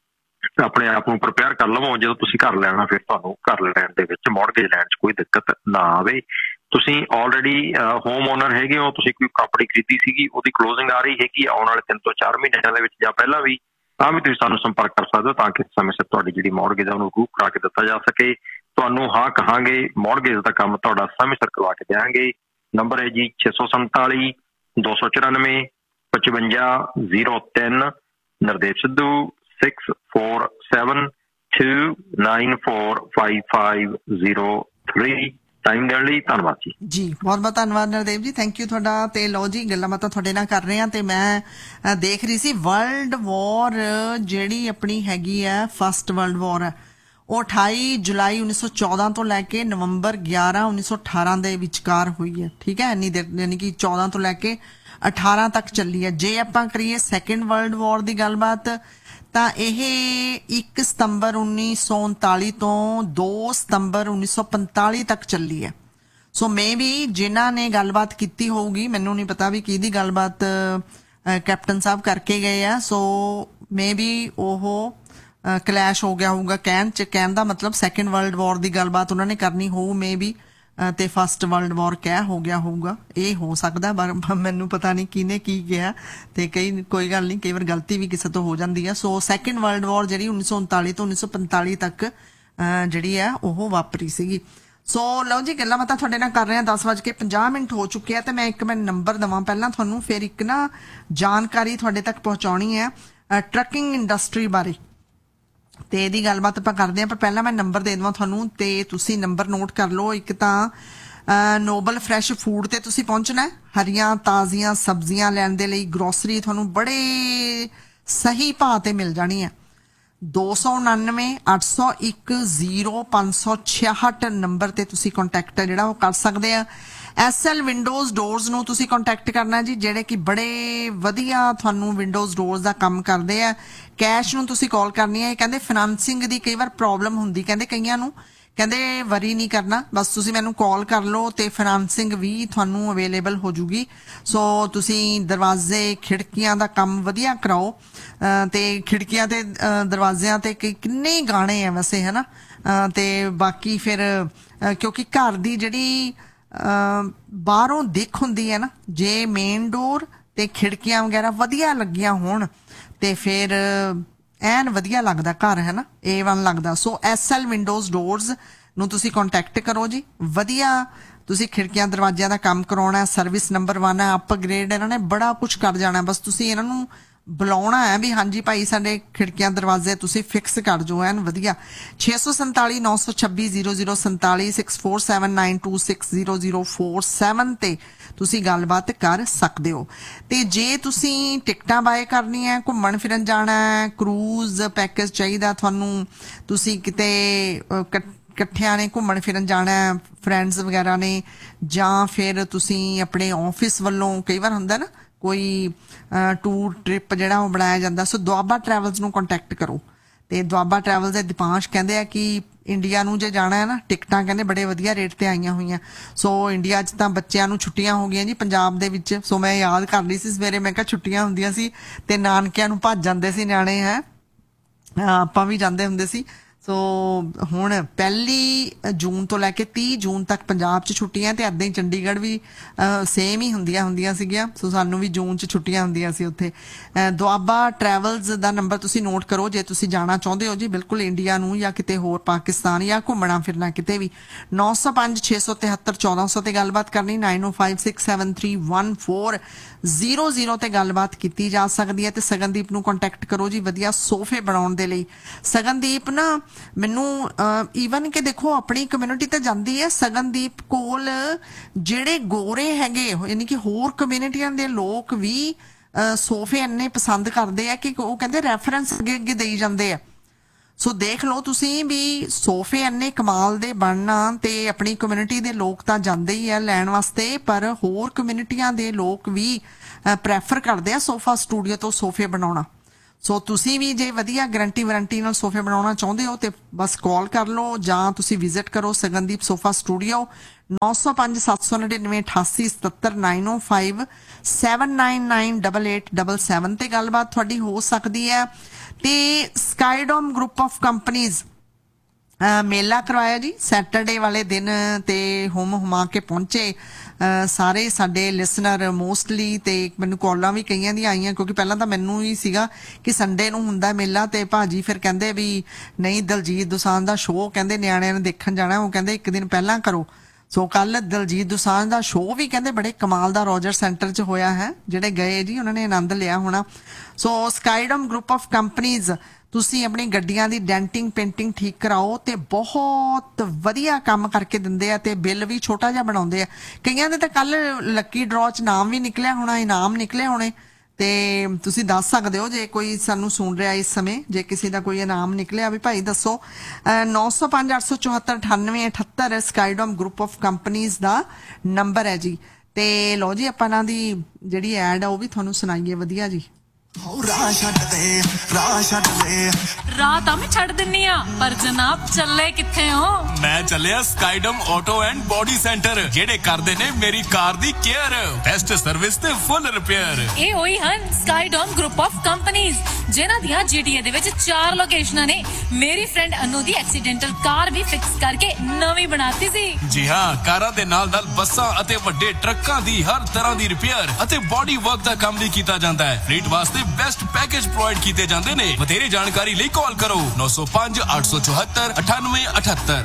ਆਪਣੇ ਆਪ ਨੂੰ ਪ੍ਰਪੇਅਰ ਕਰ ਲਵੋ। ਜਦੋਂ ਤੁਸੀਂ ਘਰ ਲੈਣਾ ਫਿਰ ਤੁਹਾਨੂੰ ਘਰ ਲੈਣ ਦੇ ਵਿੱਚ ਮੌਰਗੇਜ ਲੈਣ 'ਚ ਕੋਈ ਦਿੱਕਤ ਨਾ ਆਵੇ। ਤੁਸੀਂ ਆਲਰੇਡੀ ਹੋਮ ਓਨਰ ਹੈਗੇ ਹੋ, ਤੁਸੀਂ ਕੋਈ ਪ੍ਰਾਪਰਟੀ ਖਰੀਦੀ ਸੀਗੀ, ਉਹਦੀ ਕਲੋਜ਼ਿੰਗ ਆ ਰਹੀ ਹੈਗੀ ਆਉਣ ਵਾਲੇ ਤਿੰਨ ਤੋਂ ਚਾਰ ਮਹੀਨਿਆਂ ਦੇ ਵਿੱਚ ਜਾਂ ਪਹਿਲਾਂ ਵੀ, ਤਾਂ ਵੀ ਤੁਸੀਂ ਸਾਨੂੰ ਸੰਪਰਕ ਕਰ ਸਕਦੇ ਹੋ, ਤਾਂ ਕਿ ਸਮੇਂ ਸਿਰ ਤੁਹਾਡੀ ਜਿਹੜੀ ਮੌਰਗੇਜ ਆ ਉਹਨੂੰ ਅਪਰੂਵ ਕਰਾ ਕੇ ਦਿੱਤਾ ਜਾ ਸਕੇ। ਤੁਹਾਨੂੰ ਹਾਂ ਕਹਾਂਗੇ, ਮੌਰਗੇਜ ਦਾ ਕੰਮ ਤੁਹਾਡਾ ਸਮੇਂ ਸਿਰ ਕਰਵਾ ਕੇ ਦਿਆਂਗੇ। ਨੰਬਰ ਹੈ ਜੀ ਛੇ ਸੌ ਸੰਤਾਲੀ ਦੋ ਸੌ ਚੁਰਾਨਵੇਂ ਪਚਵੰਜਾ ਜ਼ੀਰੋ ਤਿੰਨ। Nardev Sidhu six four seven to nine four five five zero three. Time ਦੇਣ ਲਈ ਧੰਨਵਾਦ ਜੀ। ਜੀ ਬਹੁਤ ਬਹੁਤ ਧੰਨਵਾਦ ਨਰਦੇਵ ਜੀ, ਥੈਂਕ ਯੂ ਤੁਹਾਡਾ। ਤੇ ਲਓ ਜੀ, ਗੱਲਾਂ ਬਾਤਾਂ ਤੁਹਾਡੇ ਨਾਲ ਕਰ ਰਹੇ ਹਾਂ ਤੇ ਮੈਂ ਦੇਖ ਰਹੀ ਸੀ ਵਰਲਡ ਵਾਰ ਜਿਹੜੀ ਆਪਣੀ ਹੈਗੀ ਆ, ਫਸਟ ਵਰਲਡ ਵਾਰ ਹੈ, ਉਹ ਅਠਾਈ ਜੁਲਾਈ ਉੱਨੀ ਸੌ ਚੌਦਾਂ ਤੋਂ ਲੈ ਕੇ ਨਵੰਬਰ ਗਿਆਰਾਂ ਉੱਨੀ ਸੌ ਅਠਾਰਾਂ ਦੇ ਵਿਚਕਾਰ ਹੋਈ ਹੈ। ਠੀਕ ਹੈ, ਇੰਨੀ ਦੇਰ ਯਾਨੀ ਕਿ ਚੌਦਾਂ ਤੋਂ ਲੈ ਕੇ ਅਠਾਰਾਂ ਤੱਕ ਚੱਲੀ ਹੈ। ਜੇ ਆਪਾਂ ਕਰੀਏ ਸੈਕਿੰਡ ਵਰਲਡ ਵਾਰ ਦੀ ਗੱਲਬਾਤ, ਤਾਂ ਇਹ ਇੱਕ ਸਤੰਬਰ ਉੱਨੀ ਸੌ ਉਨਤਾਲੀ ਤੋਂ ਦੋ ਸਤੰਬਰ ਉੱਨੀ ਸੌ ਪੰਤਾਲੀ ਤੱਕ ਚੱਲੀ ਹੈ। ਸੋ ਮੇ ਵੀ ਜਿਨ੍ਹਾਂ ਨੇ ਗੱਲਬਾਤ ਕੀਤੀ ਹੋਊਗੀ, ਮੈਨੂੰ ਨਹੀਂ ਪਤਾ ਵੀ ਕਿਹਦੀ ਗੱਲਬਾਤ ਕੈਪਟਨ ਸਾਹਿਬ ਕਰਕੇ ਗਏ ਆ, ਸੋ ਮੇ ਵੀ ਉਹ ਕਲੈਸ਼ ਹੋ ਗਿਆ ਹੋਊਗਾ। ਕਹਿਣ ਚ ਕਹਿਣ ਦਾ ਮਤਲਬ ਸੈਕਿੰਡ ਵਰਲਡ ਵਾਰ ਦੀ ਗੱਲਬਾਤ ਉਹਨਾਂ ਨੇ ਕਰਨੀ ਹੋਊ ਮੇ ਵੀ, ਤੇ ਫਸਟ ਵਰਲਡ ਵਾਰ ਕਹਿ ਹੋ ਗਿਆ ਹੋਊਗਾ, ਇਹ ਹੋ ਸਕਦਾ। ਮੈਨੂੰ ਪਤਾ ਨਹੀਂ ਕਿਹਨੇ ਕੀ ਕਿਹਾ, ਤੇ ਕਈ ਕੋਈ ਗੱਲ ਨਹੀਂ, ਕਈ ਵਾਰ ਗਲਤੀ ਵੀ ਕਿਸੇ ਤੋਂ ਹੋ ਜਾਂਦੀ ਆ। ਸੋ ਸੈਕਿੰਡ ਵਰਲਡ ਵਾਰ ਜਿਹੜੀ ਉੱਨੀ ਸੌ ਉਨਤਾਲੀ ਤੋਂ ਉੱਨੀ ਸੌ ਪੰਤਾਲੀ ਤੱਕ ਜਿਹੜੀ ਆ ਉਹ ਵਾਪਰੀ ਸੀਗੀ। ਸੋ ਲਓ ਜੀ, ਗੱਲਾਂ ਬਾਤਾਂ ਤੁਹਾਡੇ ਨਾਲ ਕਰ ਰਹੇ ਹਾਂ। ਦਸ ਵੱਜ ਕੇ ਪੰਜਾਹ ਮਿੰਟ ਹੋ ਚੁੱਕੇ ਆ, ਤੇ ਮੈਂ ਇੱਕ ਮਿੰਟ ਨੰਬਰ ਦੇਵਾਂ ਪਹਿਲਾਂ ਤੁਹਾਨੂੰ, ਫਿਰ ਇੱਕ ਨਾ ਜਾਣਕਾਰੀ ਤੁਹਾਡੇ ਤੱਕ ਪਹੁੰਚਾਉਣੀ ਹੈ ਟਰੱਕਿੰਗ ਇੰਡਸਟਰੀ ਬਾਰੇ, ਤੇ ਇਹਦੀ ਗੱਲਬਾਤ ਆਪਾਂ ਕਰਦੇ ਹਾਂ। ਪਰ ਪਹਿਲਾਂ ਮੈਂ ਨੰਬਰ ਦੇ ਦੇਵਾਂ ਤੁਹਾਨੂੰ, ਤੇ ਤੁਸੀਂ ਨੰਬਰ ਨੋਟ ਕਰ ਲਓ। ਇੱਕ ਤਾਂ ਨੋਬਲ ਫਰੈਸ਼ ਫੂਡ ਤੇ ਤੁਸੀਂ ਪਹੁੰਚਣਾ ਹੈ, ਹਰੀਆਂ ਤਾਜ਼ੀਆਂ ਸਬਜ਼ੀਆਂ ਲੈਣ ਦੇ ਲਈ। ਗਰੋਸਰੀ ਤੁਹਾਨੂੰ ਬੜੇ ਸਹੀ ਭਾਅ ਤੇ ਮਿਲ ਜਾਣੀ ਹੈ। ਦੋ ਸੌ ਉਣਾਨਵੇਂ ਅੱਠ ਸੌ ਇੱਕ ਜ਼ੀਰੋ ਪੰਜ ਸੌ ਛਿਆਹਠ ਨੰਬਰ ਤੇ ਤੁਸੀਂ ਕੰਟੈਕਟ ਜਿਹੜਾ ਉਹ ਕਰ ਸਕਦੇ ਆ। ਐਸ ਐਲ ਵਿੰਡੋਜ਼ ਡੋਰਸ ਨੂੰ ਤੁਸੀਂ ਕੰਟੈਕਟ ਕਰਨਾ ਜੀ, ਜਿਹੜੇ ਕਿ ਬੜੇ ਵਧੀਆ ਤੁਹਾਨੂੰ ਵਿੰਡੋਜ਼ ਡੋਰਸ ਦਾ ਕੰਮ ਕਰਦੇ ਆ। ਕੈਸ਼ ਨੂੰ ਤੁਸੀਂ ਕਾਲ ਕਰਨੀ ਹੈ। ਕਹਿੰਦੇ ਫਾਈਨਾਂਸਿੰਗ ਦੀ ਕਈ ਵਾਰ ਪ੍ਰੋਬਲਮ ਹੁੰਦੀ, ਕਹਿੰਦੇ ਕਈਆਂ ਨੂੰ, ਕਹਿੰਦੇ ਵਰੀ ਨਹੀਂ ਕਰਨਾ, ਬਸ ਤੁਸੀਂ ਮੈਨੂੰ ਕਾਲ ਕਰ ਲਓ ਤੇ ਫਾਈਨਾਂਸਿੰਗ ਵੀ ਤੁਹਾਨੂੰ ਅਵੇਲੇਬਲ ਹੋ ਜੂਗੀ। ਸੋ ਤੁਸੀਂ ਦਰਵਾਜ਼ੇ ਖਿੜਕੀਆਂ ਦਾ ਕੰਮ ਵਧੀਆ ਕਰਾਓ, ਤੇ ਖਿੜਕੀਆਂ ਤੇ ਦਰਵਾਜ਼ਿਆਂ ਤੇ ਕਿੰਨੇ ਗਾਣੇ ਆ ਵੈਸੇ, ਹੈ ਨਾ। ਤੇ ਬਾਕੀ ਫਿਰ ਕਿਉਂਕਿ ਘਰ ਦੀ ਜਿਹੜੀ ਬਾਹਰੋਂ ਦਿੱਖ ਹੁੰਦੀ ਹੈ ਨਾ, ਜੇ ਮੇਨ ਡੋਰ ਤੇ ਖਿੜਕੀਆਂ ਵਗੈਰਾ ਵਧੀਆ ਲੱਗੀਆਂ ਹੋਣ ਤੇ ਫਿਰ ਐਨ ਵਧੀਆ ਲੱਗਦਾ ਘਰ, ਹੈ ਨਾ, ਏ ਵਨ ਲੱਗਦਾ। So as L windows doors ਨੂੰ ਤੁਸੀਂ ਕੰਟੈਕਟ ਕਰੋ ਜੀ। ਵਧੀਆ ਤੁਸੀਂ ਖਿੜਕੀਆਂ ਦਰਵਾਜ਼ਿਆਂ ਦਾ ਕੰਮ ਕਰਾਉਣਾ, ਸਰਵਿਸ ਨੰਬਰ ਵਨ ਹੈ, ਅਪਗ੍ਰੇਡ ਇਹਨਾਂ ਨੇ ਬੜਾ ਕੁਝ ਕਰ ਜਾਣਾ। ਬਸ ਤੁਸੀਂ ਇਹਨਾਂ ਨੂੰ ਬੁਲਾਉਣਾ ਹੈ ਵੀ ਹਾਂਜੀ ਭਾਈ ਸਾਡੇ ਖਿੜਕੀਆਂ ਦਰਵਾਜ਼ੇ ਤੁਸੀਂ ਫਿਕਸ ਕਰ ਜੋ ਐਨ ਵਧੀਆ। ਛੇ ਸੌ ਸੰਤਾਲੀ ਨੌ ਸੌ ਛੱਬੀ ਜ਼ੀਰੋ ਜ਼ੀਰੋ ਸੰਤਾਲੀ six four seven nine two six zero zero four seven ਤੇ ਤੁਸੀਂ ਗੱਲਬਾਤ ਕਰ ਸਕਦੇ ਹੋ। ਤੇ ਜੇ ਤੁਸੀਂ ਟਿਕਟਾਂ ਬਾਏ ਕਰਨੀਆਂ, ਘੁੰਮਣ ਫਿਰਨ ਜਾਣਾ, ਕਰੂਜ਼ ਪੈਕੇਜ ਚਾਹੀਦਾ ਤੁਹਾਨੂੰ, ਤੁਸੀਂ ਕਿਤੇ ਇਕੱਠਿਆਂ ਨੇ ਘੁੰਮਣ ਫਿਰਨ ਜਾਣਾ ਫਰੈਂਡਸ ਵਗੈਰਾ ਨੇ, ਜਾਂ ਫਿਰ ਤੁਸੀਂ ਆਪਣੇ ਆਫਿਸ ਵੱਲੋਂ, ਕਈ ਵਾਰ ਹੁੰਦਾ ਨਾ ਕੋਈ ਟੂਰ ਟ੍ਰਿਪ ਜਿਹੜਾ ਉਹ ਬਣਾਇਆ ਜਾਂਦਾ, ਸੋ ਦੁਆਬਾ ਟਰੈਵਲਸ ਨੂੰ ਕੰਟੈਕਟ ਕਰੋ। ਤੇ ਦੁਆਬਾ ਟਰੈਵਲਸ ਦੇ ਦੀਪਾਂਸ਼ ਕਹਿੰਦੇ ਆ ਕਿ ਇੰਡੀਆ ਨੂੰ ਜੇ ਜਾਣਾ ਹੈ ਨਾ, ਟਿਕਟਾਂ ਕਹਿੰਦੇ ਬੜੇ ਵਧੀਆ ਰੇਟ ਤੇ ਆਈਆਂ ਹੋਈਆਂ। ਸੋ ਇੰਡੀਆ 'ਚ ਤਾਂ ਬੱਚਿਆਂ ਨੂੰ ਛੁੱਟੀਆਂ ਹੋ ਗਈਆਂ ਜੀ ਪੰਜਾਬ ਦੇ ਵਿੱਚ। ਸੋ ਮੈਂ ਯਾਦ ਕਰ ਰਹੀ ਸੀ ਸਵੇਰੇ, ਮੈਂ ਕਿਹਾ ਛੁੱਟੀਆਂ ਹੁੰਦੀਆਂ ਸੀ ਤੇ ਨਾਨਕਿਆਂ ਨੂੰ ਭੱਜ ਜਾਂਦੇ ਸੀ ਨਿਆਣੇ, ਹੈ ਆਪਾਂ ਵੀ ਜਾਂਦੇ ਹੁੰਦੇ ਸੀ। ਸੋ ਹੁਣ ਪਹਿਲੀ ਜੂਨ ਤੋਂ ਲੈ ਕੇ ਤੀਹ ਜੂਨ ਤੱਕ ਪੰਜਾਬ 'ਚ ਛੁੱਟੀਆਂ, ਤੇ ਇੱਦਾਂ ਹੀ ਚੰਡੀਗੜ੍ਹ ਵੀ ਸੇਮ ਹੀ ਹੁੰਦੀਆਂ ਹੁੰਦੀਆਂ ਸੀਗੀਆਂ। ਸੋ ਸਾਨੂੰ ਵੀ ਜੂਨ 'ਚ ਛੁੱਟੀਆਂ ਹੁੰਦੀਆਂ ਸੀ ਉੱਥੇ। ਦੁਆਬਾ ਟਰੈਵਲਸ ਦਾ ਨੰਬਰ ਤੁਸੀਂ ਨੋਟ ਕਰੋ ਜੇ ਤੁਸੀਂ ਜਾਣਾ ਚਾਹੁੰਦੇ ਹੋ ਜੀ, ਬਿਲਕੁਲ ਇੰਡੀਆ ਨੂੰ ਜਾਂ ਕਿਤੇ ਹੋਰ ਪਾਕਿਸਤਾਨ ਜਾਂ ਘੁੰਮਣਾ ਫਿਰਨਾ ਕਿਤੇ ਵੀ। ਨੌ ਸੌ ਪੰਜ ਛੇ ਸੌ ਤਿਹੱਤਰ ਚੌਦਾਂ ਸੌ ਤੇ ਗੱਲਬਾਤ ਕਰਨੀ। ਨਾਈਨ ਓ five six seven three one four zero zero ਤੇ ਗੱਲਬਾਤ ਕੀਤੀ ਜਾ ਸਕਦੀ ਹੈ। ਤੇ ਸਗਨਦੀਪ ਨੂੰ ਕੰਟੈਕਟ ਕਰੋ ਜੀ ਵਧੀਆ ਸੋਫੇ ਬਣਾਉਣ ਦੇ ਲਈ। ਸਗਨਦੀਪ ਨਾ ਮੈਨੂੰ ਈਵਨ ਕਿ ਦੇਖੋ ਆਪਣੀ ਕਮਿਊਨਿਟੀ ਤੇ ਜਾਂਦੀ ਹੈ, ਸਗਨਦੀਪ ਕੋਲ ਜਿਹੜੇ ਗੋਰੇ ਹੈਗੇ ਯਾਨੀ ਕਿ ਹੋਰ ਕਮਿਊਨਿਟੀਆਂ ਦੇ ਲੋਕ ਵੀ ਸੋਫੇ ਇੰਨੇ ਪਸੰਦ ਕਰਦੇ ਆ ਕਿ ਉਹ ਕਹਿੰਦੇ ਰੈਫਰੈਂਸ ਅੱਗੇ ਅੱਗੇ ਦੇਈ ਜਾਂਦੇ ਆ। ਸੋ ਦੇਖ ਲਓ ਤੁਸੀਂ ਵੀ ਸੋਫੇ ਇੰਨੇ ਕਮਾਲ ਦੇ ਬਣਨਾ, ਤੇ ਆਪਣੀ ਕਮਿਊਨਿਟੀ ਦੇ ਲੋਕ ਤਾਂ ਜਾਂਦੇ ਹੀ ਆ ਲੈਣ ਵਾਸਤੇ, ਪਰ ਹੋਰ ਕਮਿਊਨਿਟੀਆਂ ਦੇ ਲੋਕ ਵੀ ਪ੍ਰੈਫਰ ਕਰਦੇ ਆ ਸੋਫਾ ਸਟੂਡੀਓ ਤੋਂ ਸੋਫੇ ਬਣਾਉਣਾ। ਸੋ ਤੁਸੀਂ ਵੀ ਜੇ ਵਧੀਆ ਗਰੰਟੀ ਵਾਰੰਟੀ ਨਾਲ ਸੋਫੇ ਬਣਾਉਣਾ ਚਾਹੁੰਦੇ ਹੋ ਤੇ ਬਸ ਕਾਲ ਕਰ ਲਓ ਜਾਂ ਤੁਸੀਂ ਵਿਜ਼ਿਟ ਕਰੋ ਸਗਨਦੀਪ ਸੋਫਾ ਸਟੂਡੀਓ ਨੌ ਸੌ ਪੰਜ ਸੱਤ ਸੌ ਨੜਿਨਵੇਂ ਅਠਾਸੀ ਸਤੱਤਰ ਨਾਈਨ ਓ five seven nine nine double eight double seven ਤੇ ਗੱਲਬਾਤ ਤੁਹਾਡੀ ਹੋ ਸਕਦੀ ਹੈ। ਤੇ ਸਕਾਈਡੋਮ ਗਰੁੱਪ ਆਫ ਕੰਪਨੀਜ਼ ਮੇਲਾ ਕਰਵਾਇਆ ਜੀ ਸੈਟਰਡੇ ਵਾਲੇ ਦਿਨ ਤੇ ਹੁਮ ਹੁਮਾ ਕੇ ਪਹੁੰਚੇ ਸਾਰੇ ਸਾਡੇ ਲਿਸਨਰ ਮੋਸਟਲੀ ਤੇ ਮੈਨੂੰ ਕਾਲਾਂ ਵੀ ਕਈਆਂ ਦੀਆਂ ਆਈਆਂ ਕਿਉਂਕਿ ਪਹਿਲਾਂ ਤਾਂ ਮੈਨੂੰ ਹੀ ਸੀਗਾ ਕਿ ਸੰਡੇ ਨੂੰ ਹੁੰਦਾ ਮੇਲਾ ਤੇ ਭਾਜੀ ਫਿਰ ਕਹਿੰਦੇ ਵੀ ਨਹੀਂ ਦਲਜੀਤ ਦੋਸਾਂਝ ਦਾ ਸ਼ੋਅ ਕਹਿੰਦੇ ਨਿਆਣਿਆਂ ਨੇ ਦੇਖਣ ਜਾਣਾ ਉਹ ਕਹਿੰਦੇ ਇੱਕ ਦਿਨ ਪਹਿਲਾਂ ਕਰੋ। ਸੋ ਕੱਲ ਦਲਜੀਤ ਦੋਸਾਂਝ ਦਾ ਸ਼ੋਅ ਵੀ ਕਹਿੰਦੇ ਬੜੇ ਕਮਾਲ ਦਾ ਰੋਜਰ ਸੈਂਟਰ 'ਚ ਹੋਇਆ ਹੈ ਜਿਹੜੇ ਗਏ ਜੀ ਉਹਨਾਂ ਨੇ ਆਨੰਦ ਲਿਆ ਹੋਣਾ। ਸੋ ਸਕਾਈਡਮ ਗਰੁੱਪ ਆਫ ਕੰਪਨੀਜ਼ ਤੁਸੀਂ ਆਪਣੀ ਗੱਡੀਆਂ ਦੀ ਡੈਂਟਿੰਗ ਪੇਂਟਿੰਗ ਠੀਕ ਕਰਾਓ ਤੇ ਬਹੁਤ ਵਧੀਆ ਕੰਮ ਕਰਕੇ ਦਿੰਦੇ ਆ ਤੇ ਬਿੱਲ ਵੀ ਛੋਟਾ ਜਿਹਾ ਬਣਾਉਂਦੇ ਆ। ਕਈਆਂ ਦੇ ਤਾਂ ਕੱਲ ਲੱਕੀ ਡਰਾਅ 'ਚ ਨਾਮ ਵੀ ਨਿਕਲਿਆ ਹੋਣਾ ਇਨਾਮ ਨਿਕਲੇ ਹੋਣੇ ਤੇ ਤੁਸੀਂ ਦੱਸ ਸਕਦੇ ਹੋ ਜੇ ਕੋਈ ਸਾਨੂੰ ਸੁਣ ਰਿਹਾ ਇਸ ਸਮੇਂ ਜੇ ਕਿਸੇ ਦਾ ਕੋਈ ਇਨਾਮ ਨਿਕਲਿਆ ਵੀ ਭਾਈ ਦੱਸੋ। ਨੌ ਸੌ ਪੰਜ ਅੱਠ ਸੌ ਚੁਹੱਤਰ ਅਠਾਨਵੇਂ ਅਠੱਤਰ ਸਕਾਈਡੋਮ group of companies the number ਹੈ ਜੀ। ਤੇ ਲਓ ਜੀ ਆਪਾਂ ਇਹਨਾਂ ਦੀ ਜਿਹੜੀ ਐਡ ਆ ਉਹ ਵੀ ਤੁਹਾਨੂੰ ਸੁਣਾਈਏ ਵਧੀਆ ਜੀ। ਰਾਹ ਤਾਂ ਮੈਂ ਛੱਡ ਦਿੰਨੀ ਆ ਪਰ ਜਨਾਬ ਚੱਲੇ ਕਿੱਥੇ ਹੋ? ਮੈਂ ਚੱਲਿਆ ਸਕਾਈਡਮ ਆਟੋ ਐਂਡ ਬੋਡੀ ਸੈਂਟਰ ਜਿਹੜੇ ਕਰਦੇ ਨੇ ਮੇਰੀ ਕਾਰ ਦੀ ਕੇਅਰ ਬੈਸਟ ਸਰਵਿਸ ਤੇ ਫੁੱਲ ਰਿਪੇਅਰ। ਇਹ ਹੋਈ ਹਨ ਸਕਾਈਡੋਮ ਗਰੁੱਪ ਆਫ ਕੰਪਨੀਜ਼ ਜਿਨ੍ਹਾਂ ਦੀਆਂ ਜੀਟੀਏ ਦੇ ਵਿੱਚ ਚਾਰ ਲੋਕੇਸ਼ਨਾਂ ਨੇ। ਮੇਰੀ ਫਰੈਂਡ ਅਨੂ ਦੀ ਐਕਸੀਡੈਂਟਲ ਕਾਰ ਵੀ ਫਿਕਸ ਕਰਕੇ ਨਵੀਂ ਬਣਾਤੀ ਸੀ। ਜੀ ਹਾਂ ਕਾਰਾਂ ਦੇ ਨਾਲ ਨਾਲ ਬੱਸਾਂ ਅਤੇ ਵੱਡੇ ਟਰੱਕਾਂ ਦੀ ਹਰ ਤਰ੍ਹਾਂ ਦੀ ਰਿਪੇਅਰ ਅਤੇ ਬੋਡੀ ਵਰਕ ਦਾ ਕੰਮ ਵੀ ਕੀਤਾ ਜਾਂਦਾ ਹੈ। ਫਲੀਟ ਵਾਸਤੇ ਬੈਸਟ ਪੈਕੇਜ ਪ੍ਰੋਵਾਈਡ ਕੀਤੇ ਜਾਂਦੇ ਨੇ। ਵਧੇਰੇ ਜਾਣਕਾਰੀ ਲਈ ਕਾਲ ਕਰੋ ਨੌ ਸੌ ਪੰਜ ਅੱਠ ਸੌ ਚੁਹੱਤਰ ਅਠਾਨਵੇਂ ਅਠੱਤਰ।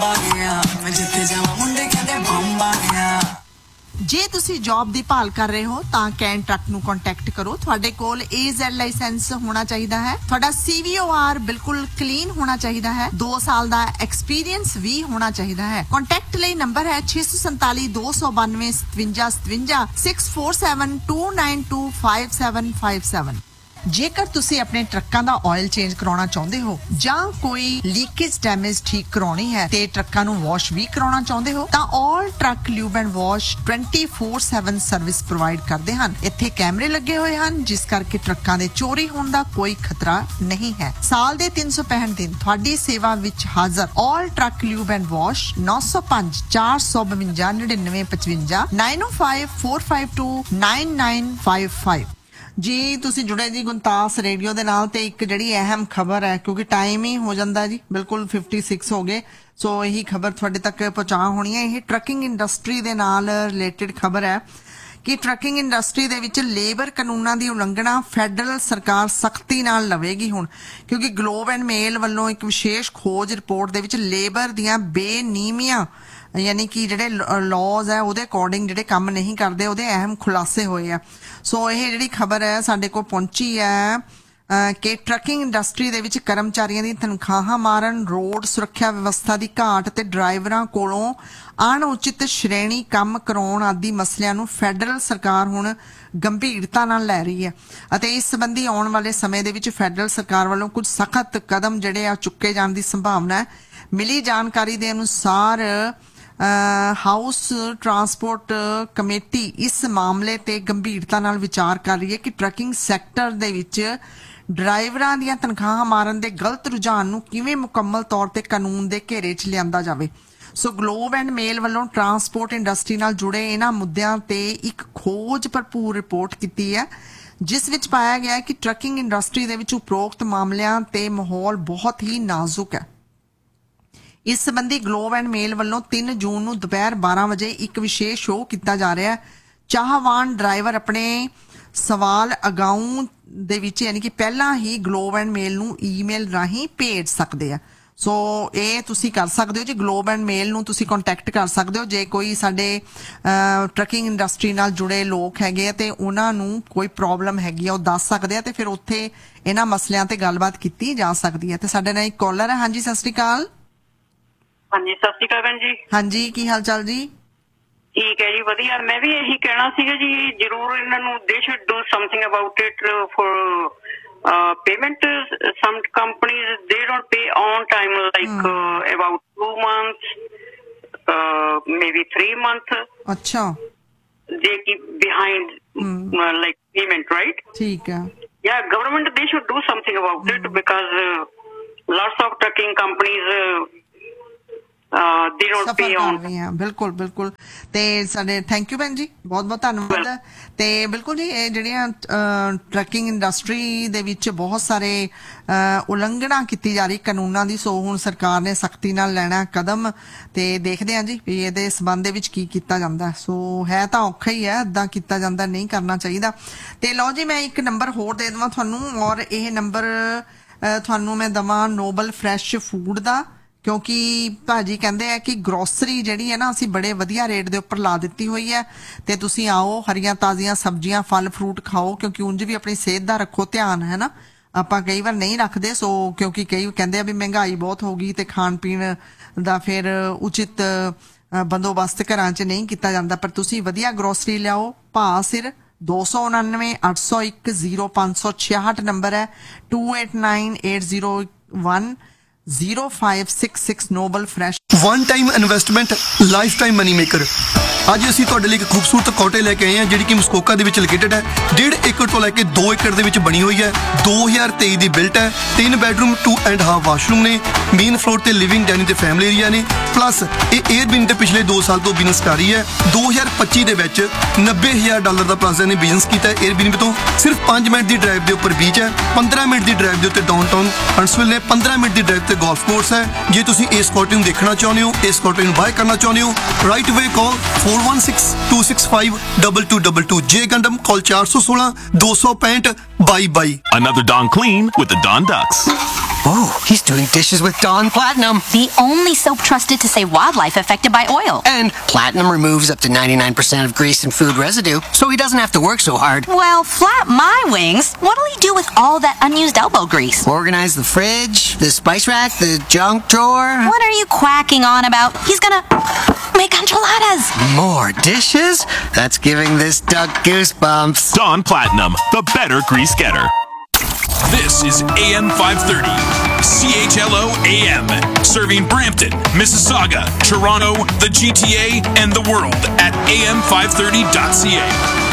ਜੇ ਤੁਸੀਂ ਜੌਬ ਦੀ ਭਾਲ ਕਰ ਰਹੇ ਹੋ ਤਾਂ ਕੈਨ ਟਰੱਕ ਨੂੰ ਕੰਟੈਕਟ ਕਰੋ। ਤੁਹਾਡੇ ਕੋਲ ਏ ਜ਼ੈਡ ਲਾਇਸੈਂਸ ਹੋਣਾ ਚਾਹੀਦਾ ਹੈ। ਤੁਹਾਡਾ ਸੀ ਵੀ ਓ ਆਰ ਬਿਲਕੁਲ ਕਲੀਨ ਹੋਣਾ ਚਾਹੀਦਾ ਹੈ। ਦੋ ਸਾਲ ਦਾ ਐਕਸਪੀਰੀਅੰਸ ਵੀ ਹੋਣਾ ਚਾਹੀਦਾ ਹੈ। ਕੰਟੈਕਟ ਲਈ ਨੰਬਰ ਹੈ ਛੇ ਸੌ ਸੰਤਾਲੀ ਦੋ ਸੌ ਬਾਨਵੇਂ ਸਤਵੰਜਾ ਸਤਵੰਜਾ six four seven to nine to five seven five seven. ਜੇਕਰ ਤੁਸੀਂ ਆਪਣੇ ਟਰੱਕਾਂ ਦਾ ਆਇਲ ਚੇਂਜ ਕਰਾਉਣਾ ਚਾਹੁੰਦੇ ਹੋ ਜਾਂ ਕੋਈ ਲੀਕੇਜ ਡੈਮੇਜ ਠੀਕ ਕਰਾਉਣੀ ਹੈ ਤੇ ਟਰੱਕਾਂ ਨੂੰ ਵਾਸ਼ ਵੀ ਕਰਾਉਣਾ ਚਾਹੁੰਦੇ ਹੋ ਤਾਂ ਆਲ truck lube and wash twenty four seven service provide ਕਰਦੇ ਹਨ। ਇੱਥੇ ਕੈਮਰੇ ਲੱਗੇ ਹੋਏ ਹਨ ਜਿਸ ਕਰਕੇ ਟਰੱਕਾਂ ਦੇ ਚੋਰੀ ਹੋਣ ਦਾ ਕੋਈ ਖਤਰਾ ਨਹੀਂ ਹੈ। ਸਾਲ ਦੇ ਤਿੰਨ ਸੌ ਪੈਂਹਠ ਦਿਨ ਤੁਹਾਡੀ ਸੇਵਾ ਵਿੱਚ ਹਾਜ਼ਰ ਆਲ ਟਰੱਕ ਲਿਊਬ ਐਂਡ ਵਾਸ਼ ਨੌ ਸੌ ਪੰਜ ਚਾਰ ਸੌ ਬਵੰਜਾ ਨੜਿਨਵੇਂ ਪਚਵੰਜਾ nine O five four five to nine nine five five. ਜੀ ਤੁਸੀਂ ਜੁੜੇ ਜੀ ਗੁਣਤਾਸ ਰੇਡੀਓ ਦੇ ਨਾਲ ਤੇ ਇੱਕ ਜਿਹੜੀ ਅਹਿਮ ਖਬਰ ਹੈ ਕਿਉਂਕਿ ਟਾਈਮ ਹੀ ਹੋ ਜਾਂਦਾ ਜੀ ਬਿਲਕੁਲ ਛੱਪਨ ਹੋ ਗਏ। ਸੋ ਇਹੀ ਖਬਰ ਤੁਹਾਡੇ ਤੱਕ ਪਹੁੰਚਾ ਹੋਣੀ ਹੈ। ਇਹ ਟਰੱਕਿੰਗ ਇੰਡਸਟਰੀ ਦੇ ਨਾਲ ਰਿਲੇਟਡ ਖਬਰ ਹੈ ਕਿ ਟਰੱਕਿੰਗ ਇੰਡਸਟਰੀ ਦੇ ਵਿੱਚ ਲੇਬਰ ਕਾਨੂੰਨਾਂ ਦੀ ਉਲੰਘਣਾ ਫੈਡਰਲ ਸਰਕਾਰ ਸਖਤੀ ਨਾਲ ਲਵੇਗੀ ਹੁਣ ਕਿਉਂਕਿ ਗਲੋਬ ਐਂਡ ਮੇਲ ਵੱਲੋਂ ਇੱਕ ਵਿਸ਼ੇਸ਼ ਖੋਜ ਰਿਪੋਰਟ ਦੇ ਵਿੱਚ ਲੇਬਰ ਦੀਆਂ ਬੇਨੀਮੀਆਂ ਯਾਨੀ ਕਿ ਜਿਹੜੇ ਲਾਜ਼ ਹੈ ਉਹਦੇ ਅਕੋਰਡਿੰਗ ਜਿਹੜੇ ਕੰਮ ਨਹੀਂ ਕਰਦੇ ਉਹਦੇ ਅਹਿਮ ਖੁਲਾਸੇ ਹੋਏ ਆ। ਸੋ ਇਹ ਜਿਹੜੀ ਖਬਰ ਹੈ ਸਾਡੇ ਕੋਲ ਪਹੁੰਚੀ ਹੈ ਕਿ ਟਰੱਕਿੰਗ ਇੰਡਸਟਰੀ ਦੇ ਵਿੱਚ ਕਰਮਚਾਰੀਆਂ ਦੀ ਤਨਖਾਹਾਂ ਮਾਰਨ ਰੋਡ ਸੁਰੱਖਿਆ ਵਿਵਸਥਾ ਦੀ ਘਾਟ ਤੇ ਡਰਾਈਵਰਾਂ ਕੋਲੋਂ ਅਣਉਚਿਤ ਸ਼੍ਰੇਣੀ ਕੰਮ ਕਰਾਉਣ ਆਦਿ ਮਸਲਿਆਂ ਨੂੰ ਫੈਡਰਲ ਸਰਕਾਰ ਹੁਣ ਗੰਭੀਰਤਾ ਨਾਲ ਲੈ ਰਹੀ ਹੈ ਅਤੇ ਇਸ ਸੰਬੰਧੀ ਆਉਣ ਵਾਲੇ ਸਮੇਂ ਦੇ ਵਿੱਚ ਫੈਡਰਲ ਸਰਕਾਰ ਵੱਲੋਂ ਕੁਝ ਸਖਤ ਕਦਮ ਜਿਹੜੇ ਆ ਚੁੱਕੇ ਜਾਣ ਦੀ ਸੰਭਾਵਨਾ ਹੈ। ਮਿਲੀ ਜਾਣਕਾਰੀ ਦੇ ਅਨੁਸਾਰ ਹਾਊਸ ਟਰਾਂਸਪੋਰਟ ਕਮੇਟੀ ਇਸ ਮਾਮਲੇ ਤੇ ਗੰਭੀਰਤਾ ਨਾਲ ਵਿਚਾਰ ਕਰ ਰਹੀ ਹੈ ਕਿ ਟਰੱਕਿੰਗ ਸੈਕਟਰ ਦੇ ਵਿੱਚ ਡਰਾਈਵਰਾਂ ਦੀਆਂ ਤਨਖਾਹਾਂ ਮਾਰਨ ਦੇ ਗਲਤ ਰੁਝਾਨ ਨੂੰ ਕਿਵੇਂ ਮੁਕੰਮਲ ਤੌਰ ਤੇ ਕਾਨੂੰਨ ਦੇ ਘੇਰੇ 'ਚ ਲਿਆਂਦਾ ਜਾਵੇ। ਸੋ ਗਲੋਬ ਐਂਡ ਮੇਲ ਵੱਲੋਂ ਟਰਾਂਸਪੋਰਟ ਇੰਡਸਟਰੀ ਨਾਲ ਜੁੜੇ ਇਹਨਾਂ ਮੁੱਦਿਆਂ ਤੇ ਇੱਕ ਖੋਜ ਭਰਪੂਰ ਰਿਪੋਰਟ ਕੀਤੀ ਹੈ ਜਿਸ ਵਿੱਚ ਪਾਇਆ ਗਿਆ ਕਿ ਟਰੱਕਿੰਗ ਇੰਡਸਟਰੀ ਦੇ ਵਿੱਚ ਉਪਰੋਕਤ ਮਾਮਲਿਆਂ ਤੇ ਮਾਹੌਲ ਬਹੁਤ ਹੀ ਨਾਜ਼ੁਕ ਹੈ। ਇਸ ਸੰਬੰਧੀ ਗਲੋਬ ਐਂਡ ਮੇਲ ਵੱਲੋਂ ਤਿੰਨ ਜੂਨ ਨੂੰ ਦੁਪਹਿਰ ਬਾਰਾਂ ਵਜੇ ਇੱਕ ਵਿਸ਼ੇਸ਼ ਸ਼ੋਅ ਕੀਤਾ ਜਾ ਰਿਹਾ ਹੈ। ਚਾਹਵਾਨ ਡਰਾਈਵਰ ਆਪਣੇ ਸਵਾਲ ਅਗਾਊਂ ਦੇ ਵਿੱਚ ਯਾਨੀ ਕਿ ਪਹਿਲਾਂ ਹੀ ਗਲੋਬ ਐਂਡ ਮੇਲ ਨੂੰ ਈਮੇਲ ਰਾਹੀਂ ਭੇਜ ਸਕਦੇ ਆ। ਸੋ ਇਹ ਤੁਸੀਂ ਕਰ ਸਕਦੇ ਹੋ ਜੀ ਗਲੋਬ ਐਂਡ ਮੇਲ ਨੂੰ ਤੁਸੀਂ ਕੰਟੈਕਟ ਕਰ ਸਕਦੇ ਹੋ ਜੇ ਕੋਈ ਸਾਡੇ ਟਰੱਕਿੰਗ ਇੰਡਸਟਰੀ ਨਾਲ ਜੁੜੇ ਲੋਕ ਹੈਗੇ ਆ ਤੇ ਉਹਨਾਂ ਨੂੰ ਕੋਈ ਪ੍ਰੋਬਲਮ ਹੈਗੀ ਆ ਉਹ ਦੱਸ ਸਕਦੇ ਆ ਤੇ ਫਿਰ ਉੱਥੇ ਇਹਨਾਂ ਮਸਲਿਆਂ ਤੇ ਗੱਲਬਾਤ ਕੀਤੀ ਜਾ ਸਕਦੀ ਹੈ। ਤੇ ਸਾਡੇ ਨਾਲ ਇੱਕ ਕਾਲਰ ਹੈ। ਹਾਂਜੀ ਸਤਿ ਸ਼੍ਰੀ ਅਕਾਲ। ਹਾਂਜੀ ਸਤਿ ਸ਼੍ਰੀ ਅਕਾਲ ਭੈਣ ਜੀ। ਹਾਂਜੀ ਕੀ ਹਾਲ ਚਾਲ ਜੀ? ਠੀਕ ਹੈ ਜੀ ਵਧੀਆ। ਮੈਂ ਵੀ ਇਹੀ ਕਹਿਣਾ ਸੀਗਾ ਜੀ ਜ਼ਰੂਰ ਇਹਨਾਂ ਨੂੰ ਦੇ should do something about it for payment. Some companies they don't pay on time like mm. uh, about two months uh, maybe three months. अच्छा. They keep behind mm. uh, like payment, right? ठीक है. yeah, government, they should do something about it because uh, lots of trucking companies uh, uh, they don't ਸਫਰ pay ਕਰ on. ਰਹੀ ਹਾਂ ਬਿਲਕੁਲ ਬਿਲਕੁਲ ਤੇ ਸਾਡੇ ਥੈਂਕ ਯੂ ਭੈਣ ਜੀ ਬਹੁਤ ਬਹੁਤ ਧੰਨਵਾਦ ਤੇ ਬਿਲਕੁਲ ਜੀ ਇਹ ਜਿਹੜੀਆਂ ਟਰੱਕਿੰਗ ਇੰਡਸਟਰੀ ਦੇ ਵਿੱਚ ਬਹੁਤ ਸਾਰੇ ਉਲੰਘਣਾ ਕੀਤੀ ਜਾ ਰਹੀ ਕਾਨੂੰਨਾਂ ਦੀ ਸੋ ਹੁਣ ਸਰਕਾਰ ਨੇ ਸਖਤੀ ਨਾਲ ਲੈਣਾ ਕਦਮ ਤੇ ਦੇਖਦੇ ਹਾਂ ਜੀ ਵੀ ਇਹਦੇ ਸਬੰਧ ਦੇ ਵਿੱਚ ਕੀ ਕੀਤਾ ਜਾਂਦਾ ਸੋ ਹੈ ਤਾਂ ਔਖਾ ਹੀ ਹੈ ਏਦਾਂ ਕੀਤਾ ਜਾਂਦਾ ਨਹੀਂ ਕਰਨਾ ਚਾਹੀਦਾ ਤੇ ਲਓ ਜੀ ਮੈਂ ਇੱਕ ਨੰਬਰ ਹੋਰ ਦੇ ਦੇਵਾਂ ਤੁਹਾਨੂੰ ਔਰ ਇਹ ਨੰਬਰ ਤੁਹਾਨੂੰ ਮੈਂ ਦੇਵਾਂ ਨੋਬਲ ਫਰੈਸ਼ ਫੂਡ ਦਾ ਕਿਉਂਕਿ ਭਾਜੀ ਕਹਿੰਦੇ ਆ ਕਿ ਗਰੋਸਰੀ ਜਿਹੜੀ ਹੈ ਨਾ ਅਸੀਂ ਬੜੇ ਵਧੀਆ ਰੇਟ ਦੇ ਉੱਪਰ ਲਾ ਦਿੱਤੀ ਹੋਈ ਹੈ ਤੇ ਤੁਸੀਂ ਆਓ ਹਰੀਆਂ ਤਾਜ਼ੀਆਂ ਸਬਜ਼ੀਆਂ ਫਲ ਫਰੂਟ ਖਾਓ ਕਿਉਂਕਿ ਉਂਝ ਵੀ ਆਪਣੀ ਸਿਹਤ ਦਾ ਰੱਖੋ ਧਿਆਨ ਹੈ ਨਾ ਆਪਾਂ ਕਈ ਵਾਰ ਨਹੀਂ ਰੱਖਦੇ ਸੋ ਕਿਉਂਕਿ ਕਈ ਕਹਿੰਦੇ ਆ ਵੀ ਮਹਿੰਗਾਈ ਬਹੁਤ ਹੋ ਗਈ ਤੇ ਖਾਣ ਪੀਣ ਦਾ ਫਿਰ ਉਚਿਤ ਬੰਦੋਬਸਤ ਘਰਾਂ 'ਚ ਨਹੀਂ ਕੀਤਾ ਜਾਂਦਾ ਪਰ ਤੁਸੀਂ ਵਧੀਆ ਗਰੋਸਰੀ ਲਿਆਓ ਭਾਅ ਸਿਰ ਦੋ ਸੌ ਉਨਾਨਵੇਂ ਅੱਠ ਸੌ ਇੱਕ ਜ਼ੀਰੋ ਪੰਜ ਸੌ ਛਿਆਹਠ ਨੰਬਰ ਹੈ to eight nine eight zero one zero five six six Noble Fresh one time investment life time money maker ਅੱਜ ਅਸੀਂ ਤੁਹਾਡੇ ਲਈ ਇੱਕ ਖੂਬਸੂਰਤ ਕੋਟੇ ਲੈ ਕੇ ਆਏ ਹਾਂ ਜਿਹੜੀ ਕਿ ਮਸਕੋਕਾ ਦੇ ਵਿੱਚ ਲੋਕੇਟਡ ਹੈ ਡੇਢ ਏਕੜ ਤੋਂ ਲੈ ਕੇ ਦੋ ਏਕੜ ਦੇ ਵਿੱਚ ਬਣੀ ਹੋਈ ਹੈ ਦੋ ਹਜ਼ਾਰ ਤੇਈ ਦੀ ਬਿਲਟ ਹੈ ਤਿੰਨ bedroom to and half washroom ਨੇ ਮੇਨ ਫਲੋਰ ਤੇ ਲਿਵਿੰਗ ਡਾਈਨਿੰਗ ਤੇ ਫੈਮਿਲੀ ਏਰੀਆ ਨੇ ਪਲੱਸ ਇਹ 에ਅਰਬਿਨ ਦੇ ਪਿਛਲੇ ਦੋ ਸਾਲ ਤੋਂ ਬਿਜ਼ਨਸ ਕਰ ਰਹੀ ਹੈ ਦੋ ਹਜ਼ਾਰ ਪੱਚੀ ਦੇ ਵਿੱਚ ਨੱਬੇ ਹਜ਼ਾਰ ਡਾਲਰ ਦਾ ਪਲਾਜ਼ਾ ਨੇ ਬਿਜ਼ਨਸ ਕੀਤਾ ਹੈ 에ਅਰਬਿਨ ਤੋਂ ਸਿਰਫ ਪੰਜ ਮਿੰਟ ਦੀ ਡਰਾਈਵ ਦੇ ਉੱਪਰ ਬੀਚ ਹੈ ਪੰਦਰਾਂ ਮਿੰਟ ਦੀ ਡਰਾਈਵ ਦੇ ਉੱਤੇ ਡਾਊਨਟਾਊਨ ਹੰਟਸਵਿਲ ਨੇ ਪੰਦਰਾਂ ਮਿੰਟ ਦੀ ਡਰਾਈਵ ਤੇ ਗੋਲਫ ਕੋਰਸ ਹੈ ਜੇ ਤੁਸੀਂ ਇਸ ਕੋਟੇ ਨੂੰ ਦੇਖਣਾ ਚਾਹੁੰਦੇ ਹੋ ਇਸ ਕੋਟੇ ਨੂੰ ਬਾਏ ਕਰਨਾ ਚਾਹੁੰਦੇ ਹੋ ਰਾਈਟ ਅਵੇ ਕਾਲ four one six two six five two two two two ਜੇ ਗੰਡਮ ਕਾਲ four one six two five zero by by Another Dawn Clean with the Dawn Ducks. Oh, he's doing dishes with Dawn Platinum. The only soap trusted to save wildlife affected by oil. And Platinum removes up to ninety-nine percent of grease and food residue, so he doesn't have to work so hard. Well, flap my wings. What'll he do with all that unused elbow grease? Organize the fridge, the spice rack, the junk drawer. What are you quacking on about? He's gonna make enchiladas. More dishes? That's giving this duck goosebumps. Dawn Platinum, the better grease getter. This is A M five thirty, C H L O A M, serving Brampton, Mississauga, Toronto, the G T A, and the world at A M five thirty dot C A.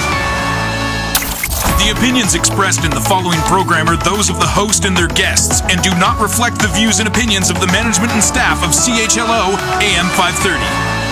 The opinions expressed in the following program are those of the host and their guests and do not reflect the views and opinions of the management and staff of C H L O A M five thirty.